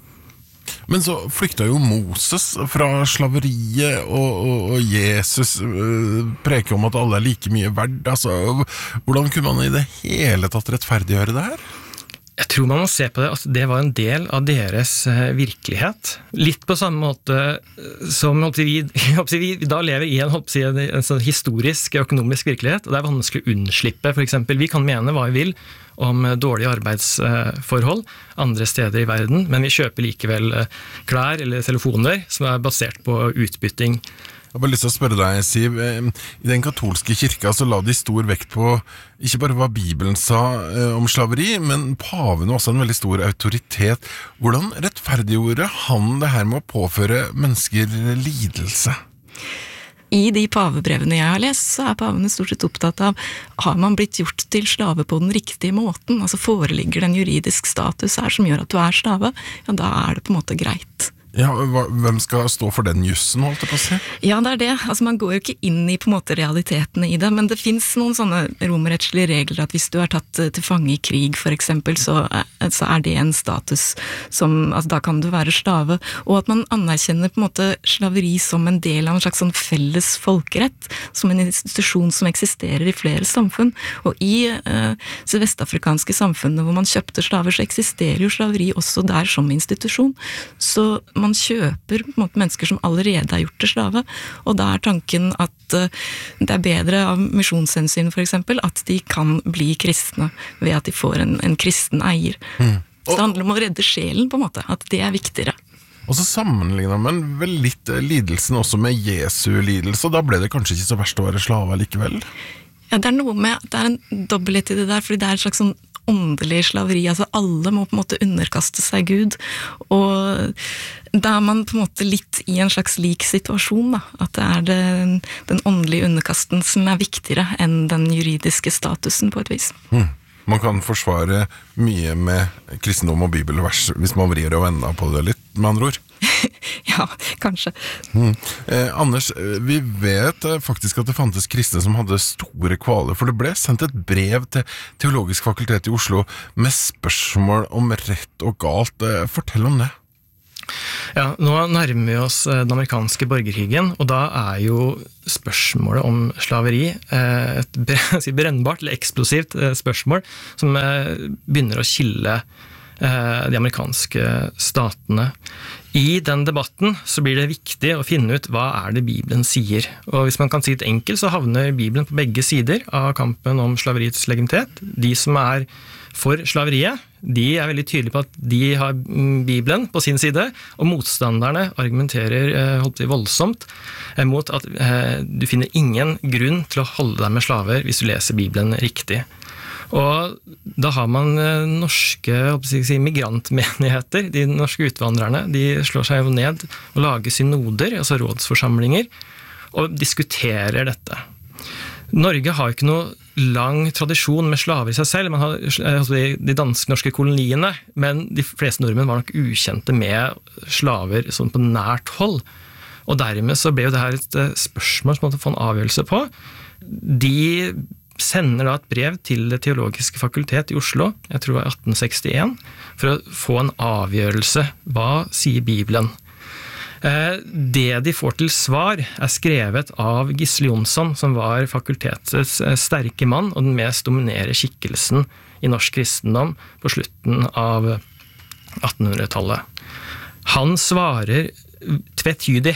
Men så flykta jo Moses fra slaveriet, og, og, og Jesus øh, preker om at alle er like mye verd. Altså, hvordan kunne man i det hele tatt rettferdiggjøre det her? Jeg tror man må se på det, at det var en del av deres virkelighet. Litt på samme måte som vi, vi da lever i en, en, en sånn historisk økonomisk virkelighet, og det er vanskelig å unnslippe. For eksempel, vi kan mene hva vi vil om dårlige arbeidsforhold andre steder i verden, men vi kjøper likevel klær eller telefoner som er basert på utbytting. Jeg har bare lyst til å spørre deg, Siv. I den katolske kirka så la de stor vekt på ikke bare hva Bibelen sa om slaveri, men paven var også en veldig stor autoritet. Hvordan rettferdiggjorde han det her med å påføre mennesker lidelse? I de pavebrevene jeg har lest, så er pavene stort sett opptatt av har man blitt gjort til slave på den riktige måten, altså foreligger det en juridisk status her som gjør at du er slave, ja da er det på en måte greit. Ja, hvem skal stå for den jussen, holdt jeg på å si? Ja, det er det. Altså, man går jo ikke inn i på en måte realitetene i det, men det finnes noen sånne romerrettslige regler at hvis du er tatt til fange i krig, for eksempel, så, så er det en status som, altså da kan du være slave, og at man anerkjenner på en måte slaveri som en del av en slags sånn felles folkerett, som en institusjon som eksisterer i flere samfunn, og i eh, vestafrikanske samfunnet hvor man kjøpte slaver, så eksisterer jo slaveri også der som institusjon, så man kjøper på en måte mennesker som allerede er gjort til slave, og da er tanken at uh, det er bedre av misjonshensyn for eksempel, at de kan bli kristne ved at de får en, en kristen eier. Mm. Og, så det handler om å redde sjelen på en måte, at det er viktigere. Og så sammenlignet man vel litt lidelsen også med Jesu lidelse, og da ble det kanskje ikke så verst å være slave likevel? Ja, det er noe med, det er en dobbelthet i det der, fordi det er et slags sånn åndelig slaveri, altså alle må på en måte underkaste seg Gud, og da er man på en måte litt i en slags lik situasjon, da, at det er den, den åndelige underkastelsen er viktigere enn den juridiske statusen på et vis. Mm. Man kan forsvare mye med kristendom og bibelvers hvis man vrir og vender på det litt, med andre ord. Ja, kanskje. Mm. Eh, Anders, vi vet faktisk at det fantes kristne som hadde store kvaler, for det ble sendt et brev til Teologisk fakultet i Oslo med spørsmål om rett og galt. Eh, fortell om det. Ja, nå nærmer vi oss den amerikanske borgerkrigen, og da er jo spørsmålet om slaveri et brennbart eller eksplosivt spørsmål som begynner å skille de amerikanske statene. I den debatten så blir det viktig å finne ut hva er det Bibelen sier. Og hvis man kan si det enkelt, så havner Bibelen på begge sider av kampen om slaveriets legitimitet. De som er for slaveriet, de er veldig tydelige på at de har Bibelen på sin side, og motstanderne argumenterer holdt på, voldsomt mot at du finner ingen grunn til å holde deg med slaver hvis du leser Bibelen riktig. Og da har man norske si, migrantmenigheter, de norske utvandrerne, de slår seg jo ned og lager synoder, altså rådsforsamlinger, og diskuterer dette. Norge har ikke noe lang tradisjon med slaver i seg selv. Man har altså, de dansk-norske koloniene, men de fleste nordmenn var nok ukjente med slaver sånn på nært hold. Og dermed så ble jo det her et spørsmål som måtte få en avgjørelse på. De sender da et brev til Det teologiske fakultet i Oslo, jeg tror det var atten sekstien, for å få en avgjørelse. Hva sier Bibelen? Det de får til svar er skrevet av Gisle Jonsson, som var fakultetets sterke mann og den mest dominerende skikkelsen i norsk kristendom på slutten av attenhundretallet. Han svarer tvetydig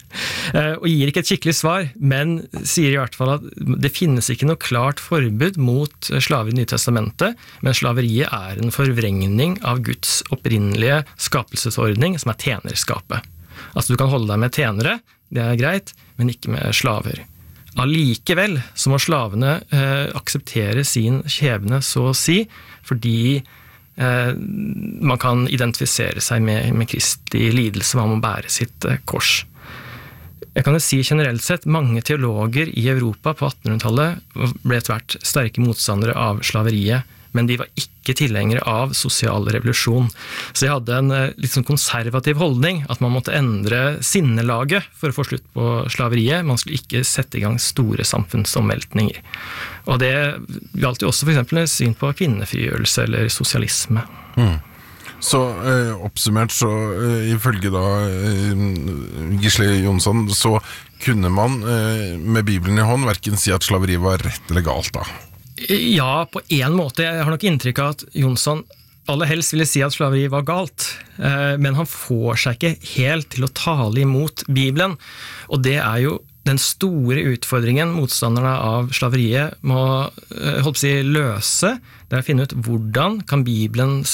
og gir ikke et skikkelig svar, men sier i hvert fall at det finnes ikke noe klart forbud mot slaver i Nytestamentet, men slaveriet er en forvrengning av Guds opprinnelige skapelsesordning, som er tjenerskapet. Altså du kan holde deg med tjenere, det er greit, men ikke med slaver. Allikevel så må slavene eh, akseptere sin skjebne, så å si, fordi eh, man kan identifisere seg med, med Kristi lidelse, man må bære sitt eh, kors. Jeg kan jo si generelt sett, mange teologer i Europa på attenhundretallet ble etter hvert sterke motstandere av slaveriet, men de var ikke tilhengere av sosial revolusjon. Så de hadde en litt sånn konservativ holdning, at man måtte endre sinnelaget for å få slutt på slaveriet. Man skulle ikke sette i gang store samfunnsomveltninger. Og det gjaldt jo også for eksempel syn på kvinnefrigjørelse eller sosialisme. Mm. Så eh, oppsummert, så eh, ifølge da eh, Gisle Jonsson, så kunne man eh, med Bibelen i hånd hverken si at slaveri var rett eller galt da. Ja, på en måte. Jeg har nok inntrykk av at Jonsson aller helst ville si at slaveri var galt, men han får seg ikke helt til å tale imot Bibelen, og det er jo den store utfordringen motstanderne av slaveriet må holdt på å si, løse, det er å finne ut hvordan kan Bibelens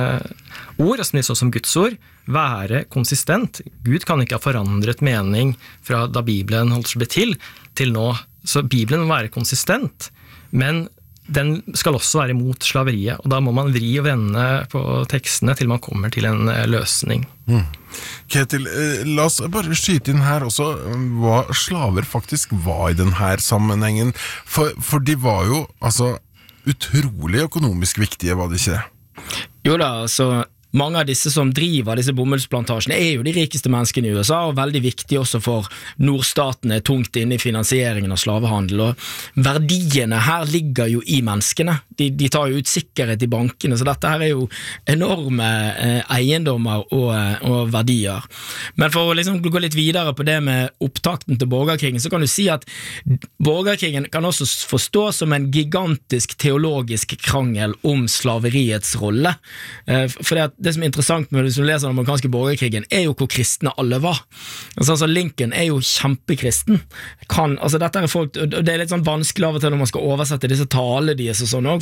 ord, som de så som Guds ord, være konsistent. Gud kan ikke ha forandret mening fra da Bibelen holdt seg til, til nå, så Bibelen må være konsistent, men den skal også være mot slaveriet, og da må man vri og vende på tekstene til man kommer til en løsning. Mm. Ketil, la oss bare skyte inn her også hva slaver faktisk var i denne sammenhengen, for, for de var jo altså utrolig økonomisk viktige, var det ikke det? Jo da, så mange av disse som driver disse bomullsplantasjene er jo de rikeste menneskene i U S A, og veldig viktig også for nordstatene tungt inne i finansieringen av slavehandel, og verdiene her ligger jo i menneskene. De, de tar jo ut sikkerhet i bankene, så dette her er jo enorme eh, eiendommer og, og verdier. Men for å liksom gå litt videre på det med opptakten til borgerkrigen, så kan du si at borgerkrigen kan også forstås som en gigantisk teologisk krangel om slaveriets rolle. Eh, for det at det som er interessant med det som leser den amerikanske borgerkrigen er jo hvor kristne alle var. Altså, altså Lincoln er jo kjempekristen. Kan, altså dette er folk, og det er litt sånn vanskelig av og til når man skal oversette disse talene deres og sånn også,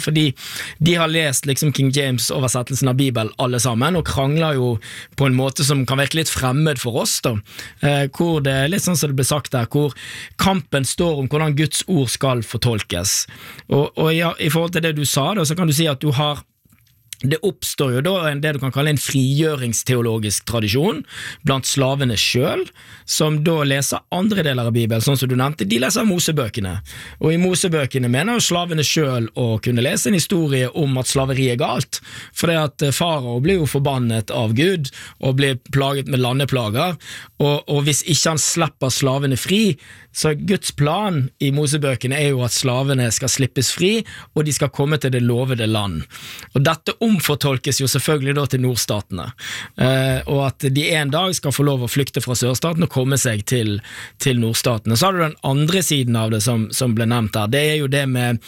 fordi de har lest liksom King James-oversettelsen av Bibelen alle sammen, og krangler jo på en måte som kan virke litt fremmed for oss da, eh, hvor det er litt sånn som det ble sagt der, hvor kampen står om hvordan Guds ord skal fortolkes. Og, og ja, i forhold til det du sa da, så kan du si at du har det oppstår jo da en det du kan kalle en frigjøringsteologisk tradisjon blant slavene selv, som da leser andre deler av Bibelen, sånn som du nevnte, de leser Mosebøkene. Og i Mosebøkene mener jo slavene selv å kunne lese en historie om at slaveri er galt, for det at farao blir jo forbannet av Gud og blir plaget med landeplager, og, og hvis ikke han slipper slavene fri, så Guds plan i Mosebøkene er jo at slavene skal slippes fri, og de skal komme til det lovede land. Og dette omfortolkes jo selvfølgelig da til nordstatene, eh, og at de en dag skal få lov å flykte fra sørstaten og komme seg til, til nordstatene. Så har du den andre siden av det som, som ble nevnt her, det er jo det med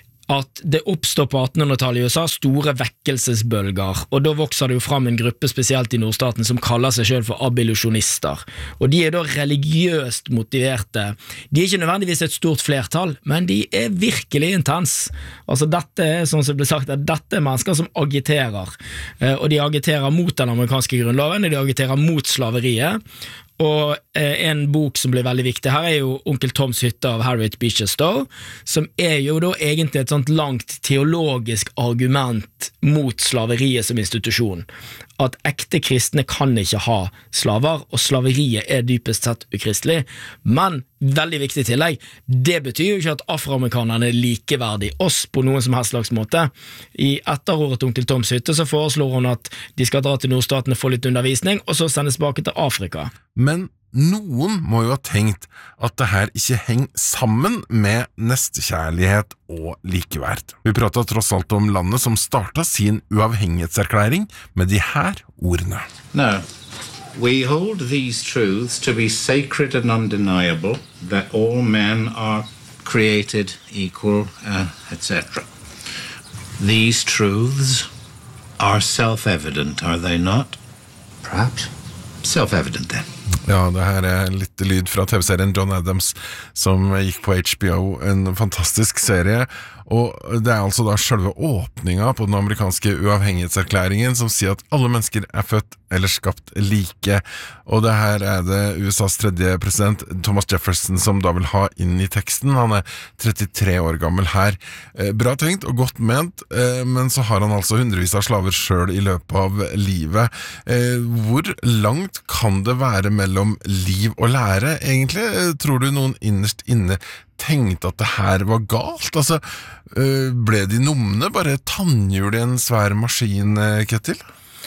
at det oppstår på attenhundretallet i U S A store vekkelsesbølger, og da vokser det jo fram en gruppe spesielt i nordstaten som kaller seg selv for abolitionister, og de er da religiøst motiverte. De er ikke nødvendigvis et stort flertall, men de er virkelig intens. Altså dette er, sånn som det ble sagt, at dette er mennesker som agiterer, og de agiterer mot den amerikanske grunnloven, og de agiterer mot slaveriet, og eh, en bok som blir veldig viktig her er jo Onkel Toms hytte av Harriet Beecher Stowe, som er jo da egentlig et sånt langt teologisk argument mot slaveriet som institusjon. At ekte kristne kan ikke ha slaver, og slaveriet er dypest sett ukristelig. Men, veldig viktig tillegg, det betyr jo ikke at afroamerikanerne er likeverdig oss på noen som helst slags måte. I etteråret Onkel Toms hytte så foreslår hun at de skal dra til nordstatene, få litt undervisning, og så sendes tilbake til Afrika. Men noen må jo ha tenkt at det her ikke henger sammen med nestekjærlighet og likeverd. Vi pratet tross alt om landet som startet sin uavhengighetserklæring med de her ordene. No, we hold these truths to be sacred and undeniable, that all men are created equal, uh, et cetera. These truths are self-evident, are they not? Perhaps. Self-evident then. Ja, det her er litt lyd fra T V-serien John Adams som gikk på H B O, en fantastisk serie, og det er altså da selve åpninga på den amerikanske uavhengighetserklæringen som sier at alle mennesker er født eller skapt like, og det her er det U S A's tredje president Thomas Jefferson som da vil ha inn i teksten. Han er trettitre år gammel her. Bra tenkt og godt ment, men så har han altså hundrevis av slaver selv i løpet av livet. Hvor langt kan det være mellom liv og lære, egentlig? Tror du noen innerst inne tenkte at det her var galt? Altså, ble de numne bare tannhjul i en svær maskin, Ketil?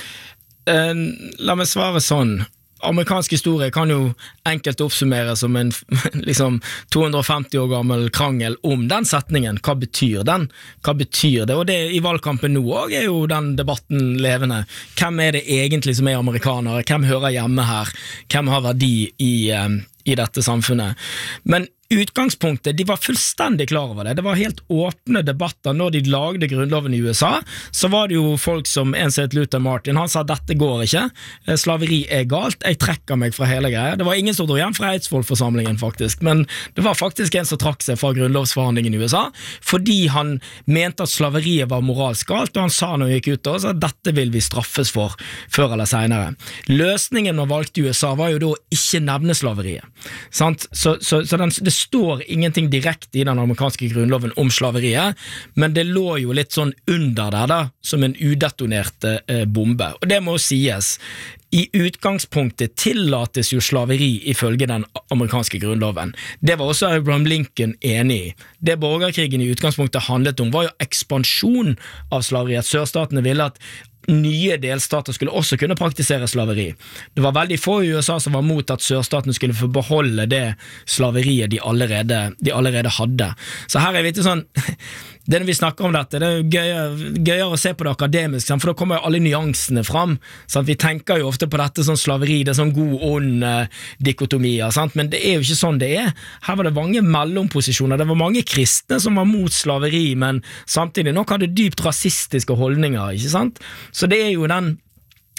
Uh, la meg svare sånn. Amerikansk historie kan jo enkelt oppsummere som en liksom to hundre og femti år gammel krangel om den setningen. Hva betyr den? Hva betyr det? Og det i valgkampen nå også er jo den debatten levende. Hvem er det egentlig som er amerikanere? Hvem hører hjemme her? Hvem har verdi i, um, i dette samfunnet? Men utgangspunktet, de var fullstendig klar over det. Det var helt åpne debatter når de lagde grunnloven i U S A. Så var det jo folk som en som het Luther Martin, han sa dette går ikke, slaveri er galt, jeg trekker meg fra hele greia. Det var ingen som dro igjen fra Eidsvoll-forsamlingen faktisk, men det var faktisk en som trakk seg fra grunnlovsforhandlingen i U S A, fordi han mente at slaveriet var moralsk galt, og han sa når han gikk ut også, at dette vil vi straffes for før eller senere. Løsningen man valgte i U S A var jo da å ikke nevne slaveriet. Sant? Så, så, så den, det står ingenting direkte i den amerikanske grunnloven om slaveriet, men det lå jo litt sånn under der da, som en udetonert eh, bombe. Og det må sies, i utgangspunktet tillates jo slaveri ifølge den amerikanske grunnloven. Det var også Abraham Lincoln enig i. Det borgerkrigen i utgangspunktet handlet om var jo ekspansjon av slaveri, at sørstatene ville at nye delstater skulle også kunne praktisere slaveri. Det var veldig få i U S A som var mot at sørstatene skulle få beholde det slaveriet de allerede, de allerede hadde. Så her er vi ikke sånn, det når vi snakker om dette, det er gøyere, gøyere å se på det akademisk, for da kommer jo alle nyansene fram. Sant? Vi tenker jo ofte på dette som slaveri, det er sånn god-ond dikotomier, sant? Men det er jo ikke sånn det er. Her var det mange mellomposisjoner, det var mange kristne som var mot slaveri, men samtidig nok hadde dypt rasistiske holdninger, ikke sant? Så det er jo den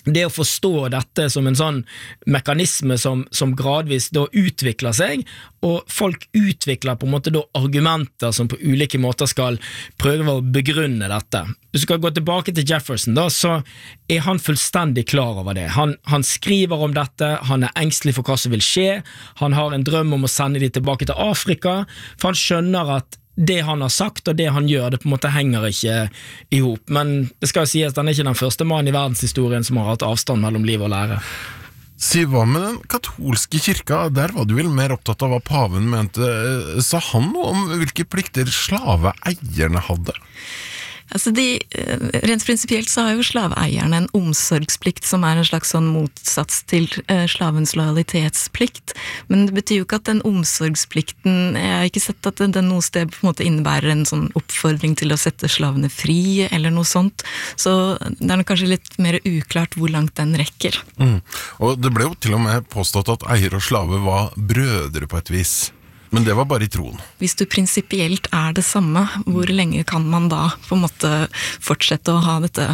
det å forstå dette som en sånn mekanisme som, som gradvis da utvikler seg, og folk utvikler på en måte da argumenter som på ulike måter skal prøve å begrunne dette. Hvis du skal gå tilbake til Jefferson da, så er han fullstendig klar over det. Han, han skriver om dette, han er engstelig for hva som vil skje, han har en drøm om å sende de tilbake til Afrika, for han skjønner at det han har sagt og det han gjør, det på en måte henger ikke ihop. Men det skal jo sies at han er ikke den første mannen i verdenshistorien som har hatt avstand mellom liv og lære. Si, hva med den katolske kirka? Der var du vel mer opptatt av hva paven mente. Sa han noe om hvilke plikter slaveeierne hadde? Altså de, rent prinsipielt så har jo slaveeierne en omsorgsplikt som er en slags sånn motsats til eh, slavens lojalitetsplikt, men det betyr jo ikke at den omsorgsplikten, jeg har ikke sett at den noe sted på en måte innebærer en sånn oppfordring til å sette slavene fri eller noe sånt, så det er nok kanskje litt mer uklart hvor langt den rekker. Mm. Og det ble jo til og med påstått at eier og slave var brødre på et vis. Men det var bare i troen. Hvis du prinsipielt er det samme, hvor lenge kan man da på en måte fortsette å ha dette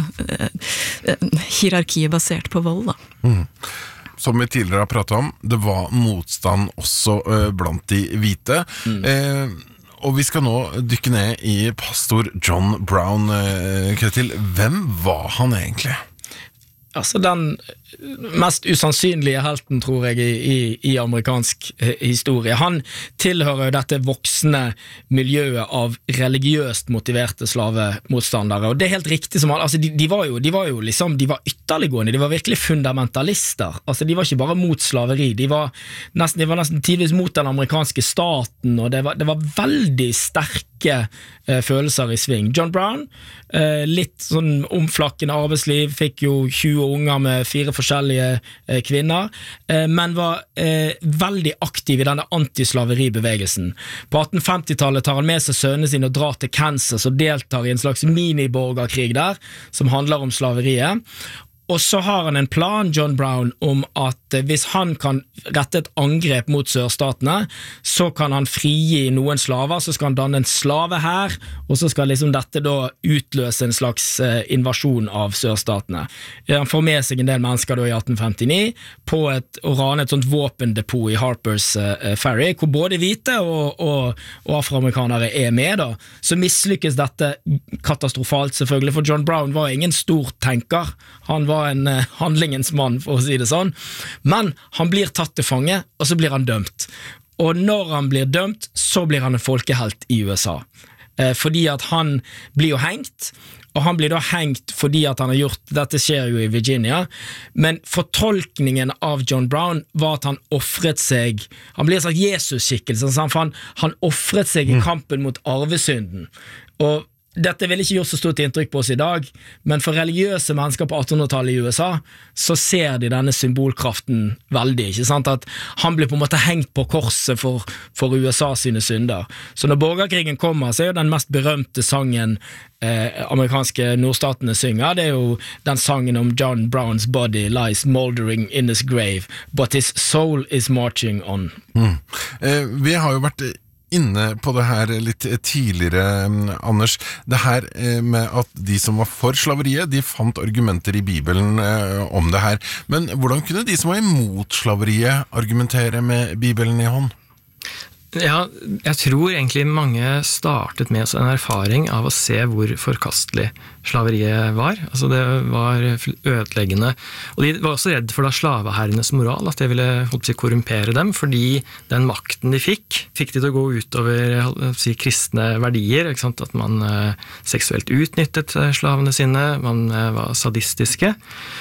eh, hierarkiet basert på vold da? Mm. Som vi tidligere har pratet om, det var motstand også eh, blant de hvite. Mm. Eh, og vi skal nå dykke ned i pastor John Brown. Eh, Ketil, hvem var han egentlig? Altså den mest usannsynlige helten, tror jeg, i, i amerikansk historie. Han tilhører jo dette voksne miljøet av religiøst motiverte slavemotstandere, og det er helt riktig som han, altså de, de var jo, de var jo liksom, de var ytterliggående, de var virkelig fundamentalister, altså de var ikke bare mot slaveri, de var nesten, de var nesten tidligvis mot den amerikanske staten, og det var, det var veldig sterke eh, følelser i sving. John Brown, eh, litt sånn omflakkende arbeidsliv, fikk jo tjue unger med fire forskjellige eh, kvinner, eh, men var eh, veldig aktiv i denne antislaveribevegelsen. På attenhundre-femtitallet tar han med seg sønnene sine og drar til Kansas og deltar i en slags mini-borgerkrig der, som handler om slaveriet. Og så har han en plan, John Brown, om at hvis han kan rette et angrep mot sørstatene, så kan han frigi noen slaver, så skal han danne en slave her, og så skal liksom dette da utløse en slags invasjon av sørstatene. Han får med seg en del mennesker da i atten femtini på et, å rane et sånt våpendepot i Harper's uh, Ferry, hvor både hvite og, og, og afroamerikanere er med da. Så mislykkes dette katastrofalt selvfølgelig, for John Brown var ingen stor tenker. Han var en uh, handlingens mann, for å si det sånn. Men han blir tatt til fange, og så blir han dømt. Og når han blir dømt, så blir han en folkehelt i U S A. Eh, fordi at han blir jo hengt, og han blir da hengt fordi at han har gjort, dette skjer jo i Virginia, men fortolkningen av John Brown var at han offret seg, han blir en slags Jesus-skikkelse, for han, han offret seg i kampen mot arvesynden. Og dette vil ikke gjøre så stort inntrykk på oss i dag, men for religiøse mennesker på attenhundretallet i U S A, så ser de denne symbolkraften veldig, ikke sant? At han blir på en måte hengt på korset for, for U S A sine synder. Så når borgerkrigen kommer, så er jo den mest berømte sangen eh, amerikanske nordstatene synger, det er jo den sangen om John Brown's body lies moldering in his grave, but his soul is marching on. Mm. Eh, vi har jo vært inne på det her litt tidligere, Anders, det her med at de som var for slaveriet, de fant argumenter i Bibelen om det her. Men hvordan kunne de som var imot slaveriet argumentere med Bibelen i hånd? Ja, jeg tror egentlig mange startet med en erfaring av å se hvor forkastelig slaveriet var. Altså det var ødeleggende. Og de var også redd for da slaveherrenes moral, at det ville si, korrumpere dem, fordi den makten de fikk, fikk de til å gå utover si, kristne verdier, ikke sant? At man eh, seksuelt utnyttet slavene sine, man eh, var sadistiske.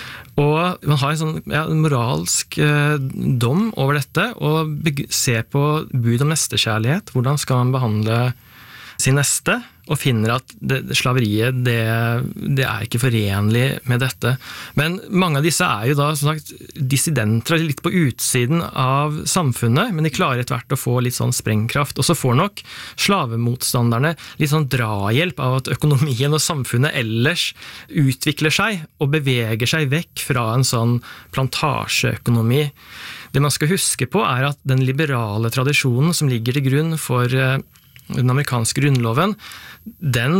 Og man har en sånn ja, moralsk eh, dom over dette, og ser på bud om nestekjærlighet, hvordan skal man behandle sin neste, og finner at det, slaveriet, det, det er ikke forenlig med dette. Men mange av disse er jo da, som sagt, dissidenter, litt på utsiden av samfunnet, men de klarer etter hvert å få litt sånn sprengkraft. Og så får nok slavemotstanderne litt sånn drahjelp av at økonomien og samfunnet ellers utvikler seg, og beveger seg vekk fra en sånn plantasjeøkonomi. Det man skal huske på er at den liberale tradisjonen som ligger til grunn for den amerikanske grunnloven, den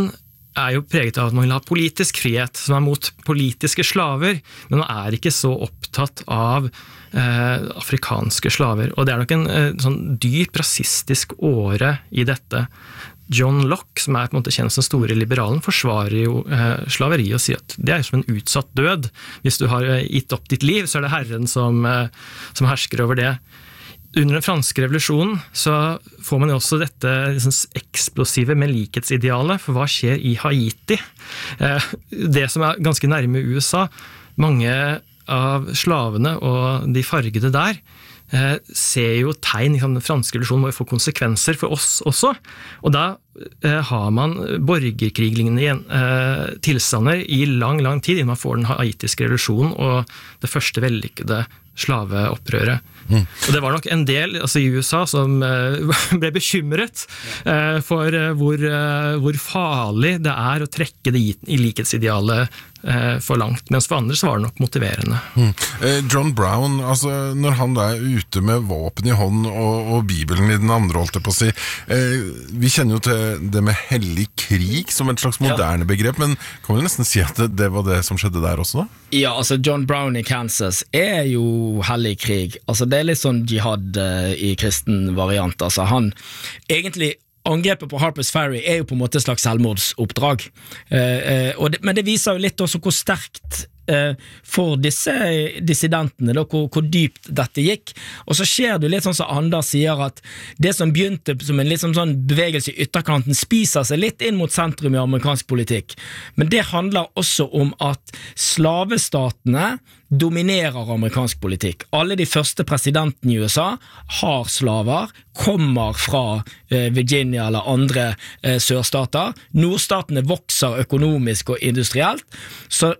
er jo preget av at man vil ha politisk frihet, som er mot politiske slaver, men man er ikke så opptatt av eh, afrikanske slaver. Og det er nok en eh, sånn dyp rasistisk åre i dette. John Locke, som er på en måte kjent som store liberalen, forsvarer jo eh, slaveri og sier at det er som en utsatt død. Hvis du har eh, gitt opp ditt liv, så er det Herren som, eh, som hersker over det. Under den franske revolusjonen så får man jo også dette liksom, eksplosive med likhetsidealet, for hva skjer i Haiti? Eh, det som er ganske nærme U S A, mange av slavene og de fargede der, eh, ser jo tegn, liksom, den franske revolusjonen må jo få konsekvenser for oss også, og da eh, har man borgerkriglignende igjen, eh, tilstander i lang, lang tid, innen man får den haitiske revolusjonen og det første vellykkede slaveopprøret. Mm. Og det var nok en del altså i U S A som uh, ble bekymret uh, for uh, hvor, uh, hvor farlig det er å trekke det i, i likhetsidealet uh, for langt, mens for andre så var det nok motiverende. Mm. Eh, John Brown, altså når han er ute med våpen i hånd og, og Bibelen i den andre, holdt jeg på å si, eh, vi kjenner jo til det med hellig krig som et slags moderne ja. begrep, men kan vi nesten si at det, det var det som skjedde der også da? Ja, altså John Brown i Kansas er jo hellig krig, altså det er litt sånn jihad uh, i kristen variant, altså han egentlig angrepet på Harper's Ferry er jo på en måte et slags selvmordsoppdrag, uh, uh, og det, men det viser jo litt også hvor sterkt uh, for disse dissidentene, da, hvor, hvor dypt dette gikk, og så skjer det litt sånn som Anders sier at det som begynte som en litt sånn, sånn bevegelse i ytterkanten spiser seg litt inn mot sentrum i amerikansk politikk, men det handler også om at slavestatene dominerer amerikansk politikk. Alle de første presidentene i U S A har slaver, kommer fra eh, Virginia eller andre eh, sørstater. Nordstatene vokser økonomisk og industrielt, så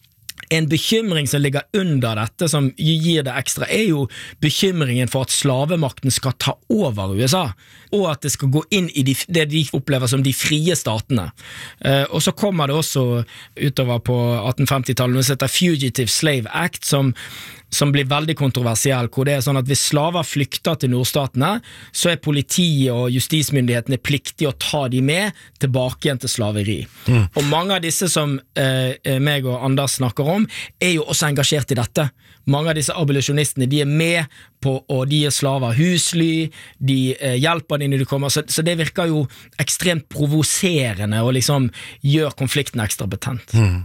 en bekymring som ligger under dette, som gir det ekstra, er jo bekymringen for at slavemakten skal ta over U S A, og at det skal gå inn i de, det de opplever som de frie statene. Eh, og så kommer det også utover på atten femti-tallet, noe som heter Fugitive Slave Act, som som blir veldig kontroversiell, hvor det er sånn at hvis slaver flykter til nordstatene, så er politiet og justismyndighetene pliktige å ta de med tilbake igjen til slaveri. Mm. Og mange av disse som eh, meg og Anders snakker om, er jo også engasjert i dette. Mange av disse abolitionistene, de er med på, og de er slaver husly, de eh, hjelper de når de kommer, så, så det virker jo ekstremt provoserende og liksom gjør konflikten ekstra betent. Mm.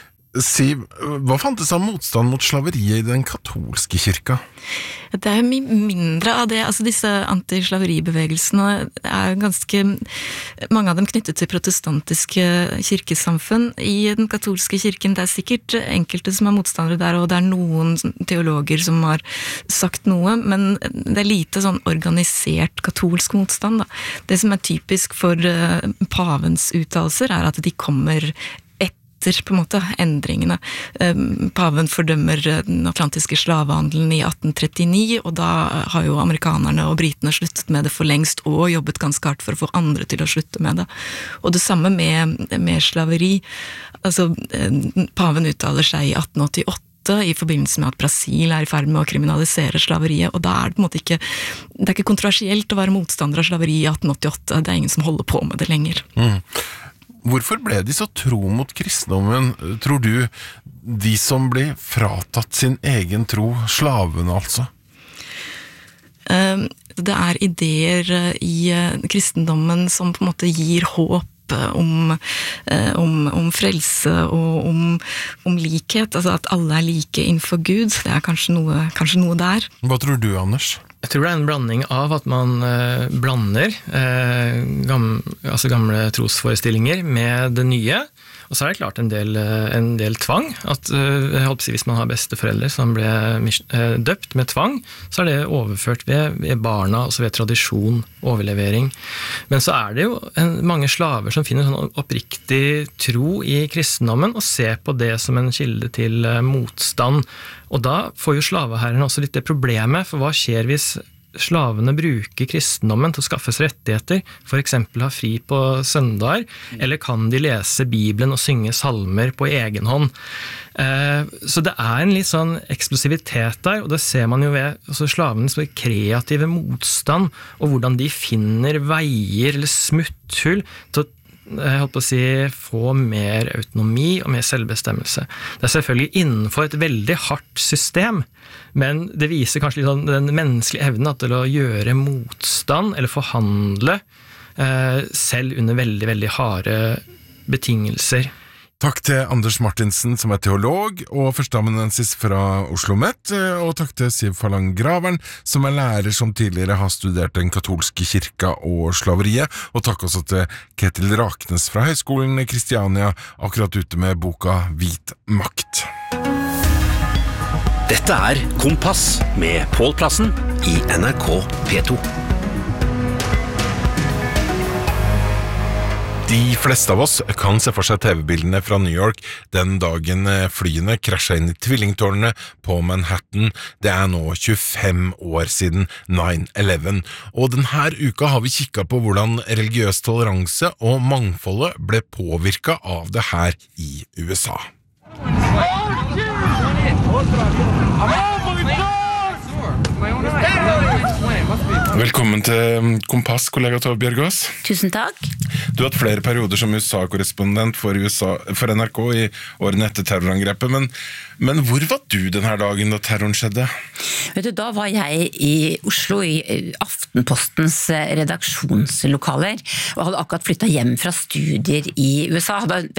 Siv, hva fantes av motstand mot slaveriet i den katolske kirka? Det er mye mindre av det, altså disse antislaveribevegelsene er ganske, mange av dem knyttet til protestantiske kirkesamfunn. I den katolske kirken, det er sikkert enkelte som er motstandere der, og det er noen teologer som har sagt noe, men det er lite sånn organisert katolsk motstand, da. Det som er typisk for pavens uttalelser er at de kommer på en måte endringene. Paven fordømmer den atlantiske slavehandelen i atten trettini, og da har jo amerikanerne og britene sluttet med det for lengst, og jobbet ganske hardt for å få andre til å slutte med det. Og det samme med, med slaveri. Altså, paven uttaler seg i atten åttiåtte i forbindelse med at Brasil er i ferd med å kriminalisere slaveriet, og da er det på en måte ikke, det er ikke kontroversielt å være motstander av slaveri i atten åttiåtte, det er ingen som holder på med det lenger. Mm. Hvorfor ble de så tro mot kristendommen, tror du, de som ble fratatt sin egen tro, slavene altså? Det er ideer i kristendommen som på en måte gir håp om, om, om frelse og om, om likhet, altså at alle er like innenfor Gud, det er kanskje noe, kanskje noe der. Hva tror du, Anders? Jeg tror det er en blanding av at man eh, blander eh, gamle, altså gamle trosforestillinger med det nye, og så er det klart en del, en del tvang, at eh, jeg håper å si, hvis man har besteforeldre som ble eh, døpt med tvang, så er det overført ved, ved barna, altså ved tradisjon, overlevering. Men så er det jo en, mange slaver som finner sånn oppriktig tro i kristendommen, og ser på det som en kilde til eh, motstand. Og da får jo slaveherrene også litt det problemet, for hva skjer hvis slavene bruker kristendommen til å skaffe seg rettigheter, for eksempel ha fri på søndager, eller kan de lese Bibelen og synge salmer på egen hånd? Så det er en litt sånn eksplosivitet der, og det ser man jo ved altså slavenes kreative motstand, og hvordan de finner veier eller smutthull til å jeg holdt på å si, få mer autonomi og mer selvbestemmelse. Det er selvfølgelig innenfor et veldig hardt system, men det viser kanskje litt sånn den menneskelige evnen til å gjøre motstand eller forhandle eh, selv under veldig, veldig harde betingelser. Takk til Anders Martinsen, som er teolog og førsteamanuensis fra Oslo Met, og takk til Siv Falang Gravern, som er lærer som tidligere har studert den katolske kirka og slaveriet, og takk også til Ketil Raknes fra Høgskolen Kristiania, akkurat ute med boka Hvit makt. Dette er Kompass med Pål Plassen i N R K P to. De fleste av oss kan se for seg T V-bildene fra New York den dagen flyene krasjet inn i tvillingtårnene på Manhattan. Det er nå tjuefem år siden nine eleven, og denne uka har vi kikket på hvordan religiøs toleranse og mangfoldet ble påvirket av det her i U S A. Velkommen til Kompass, kollega Tove Bjørgaas. Tusen takk. Du har hatt flere perioder som U S A-korrespondent for, U S A, for N R K i årene etter terrorangrepet, men, men hvor var du denne dagen da terroren skjedde? Vet du, da var jeg i Oslo i Aftenpostens redaksjonslokaler, og hadde akkurat flyttet hjem fra studier i U S A. Hadde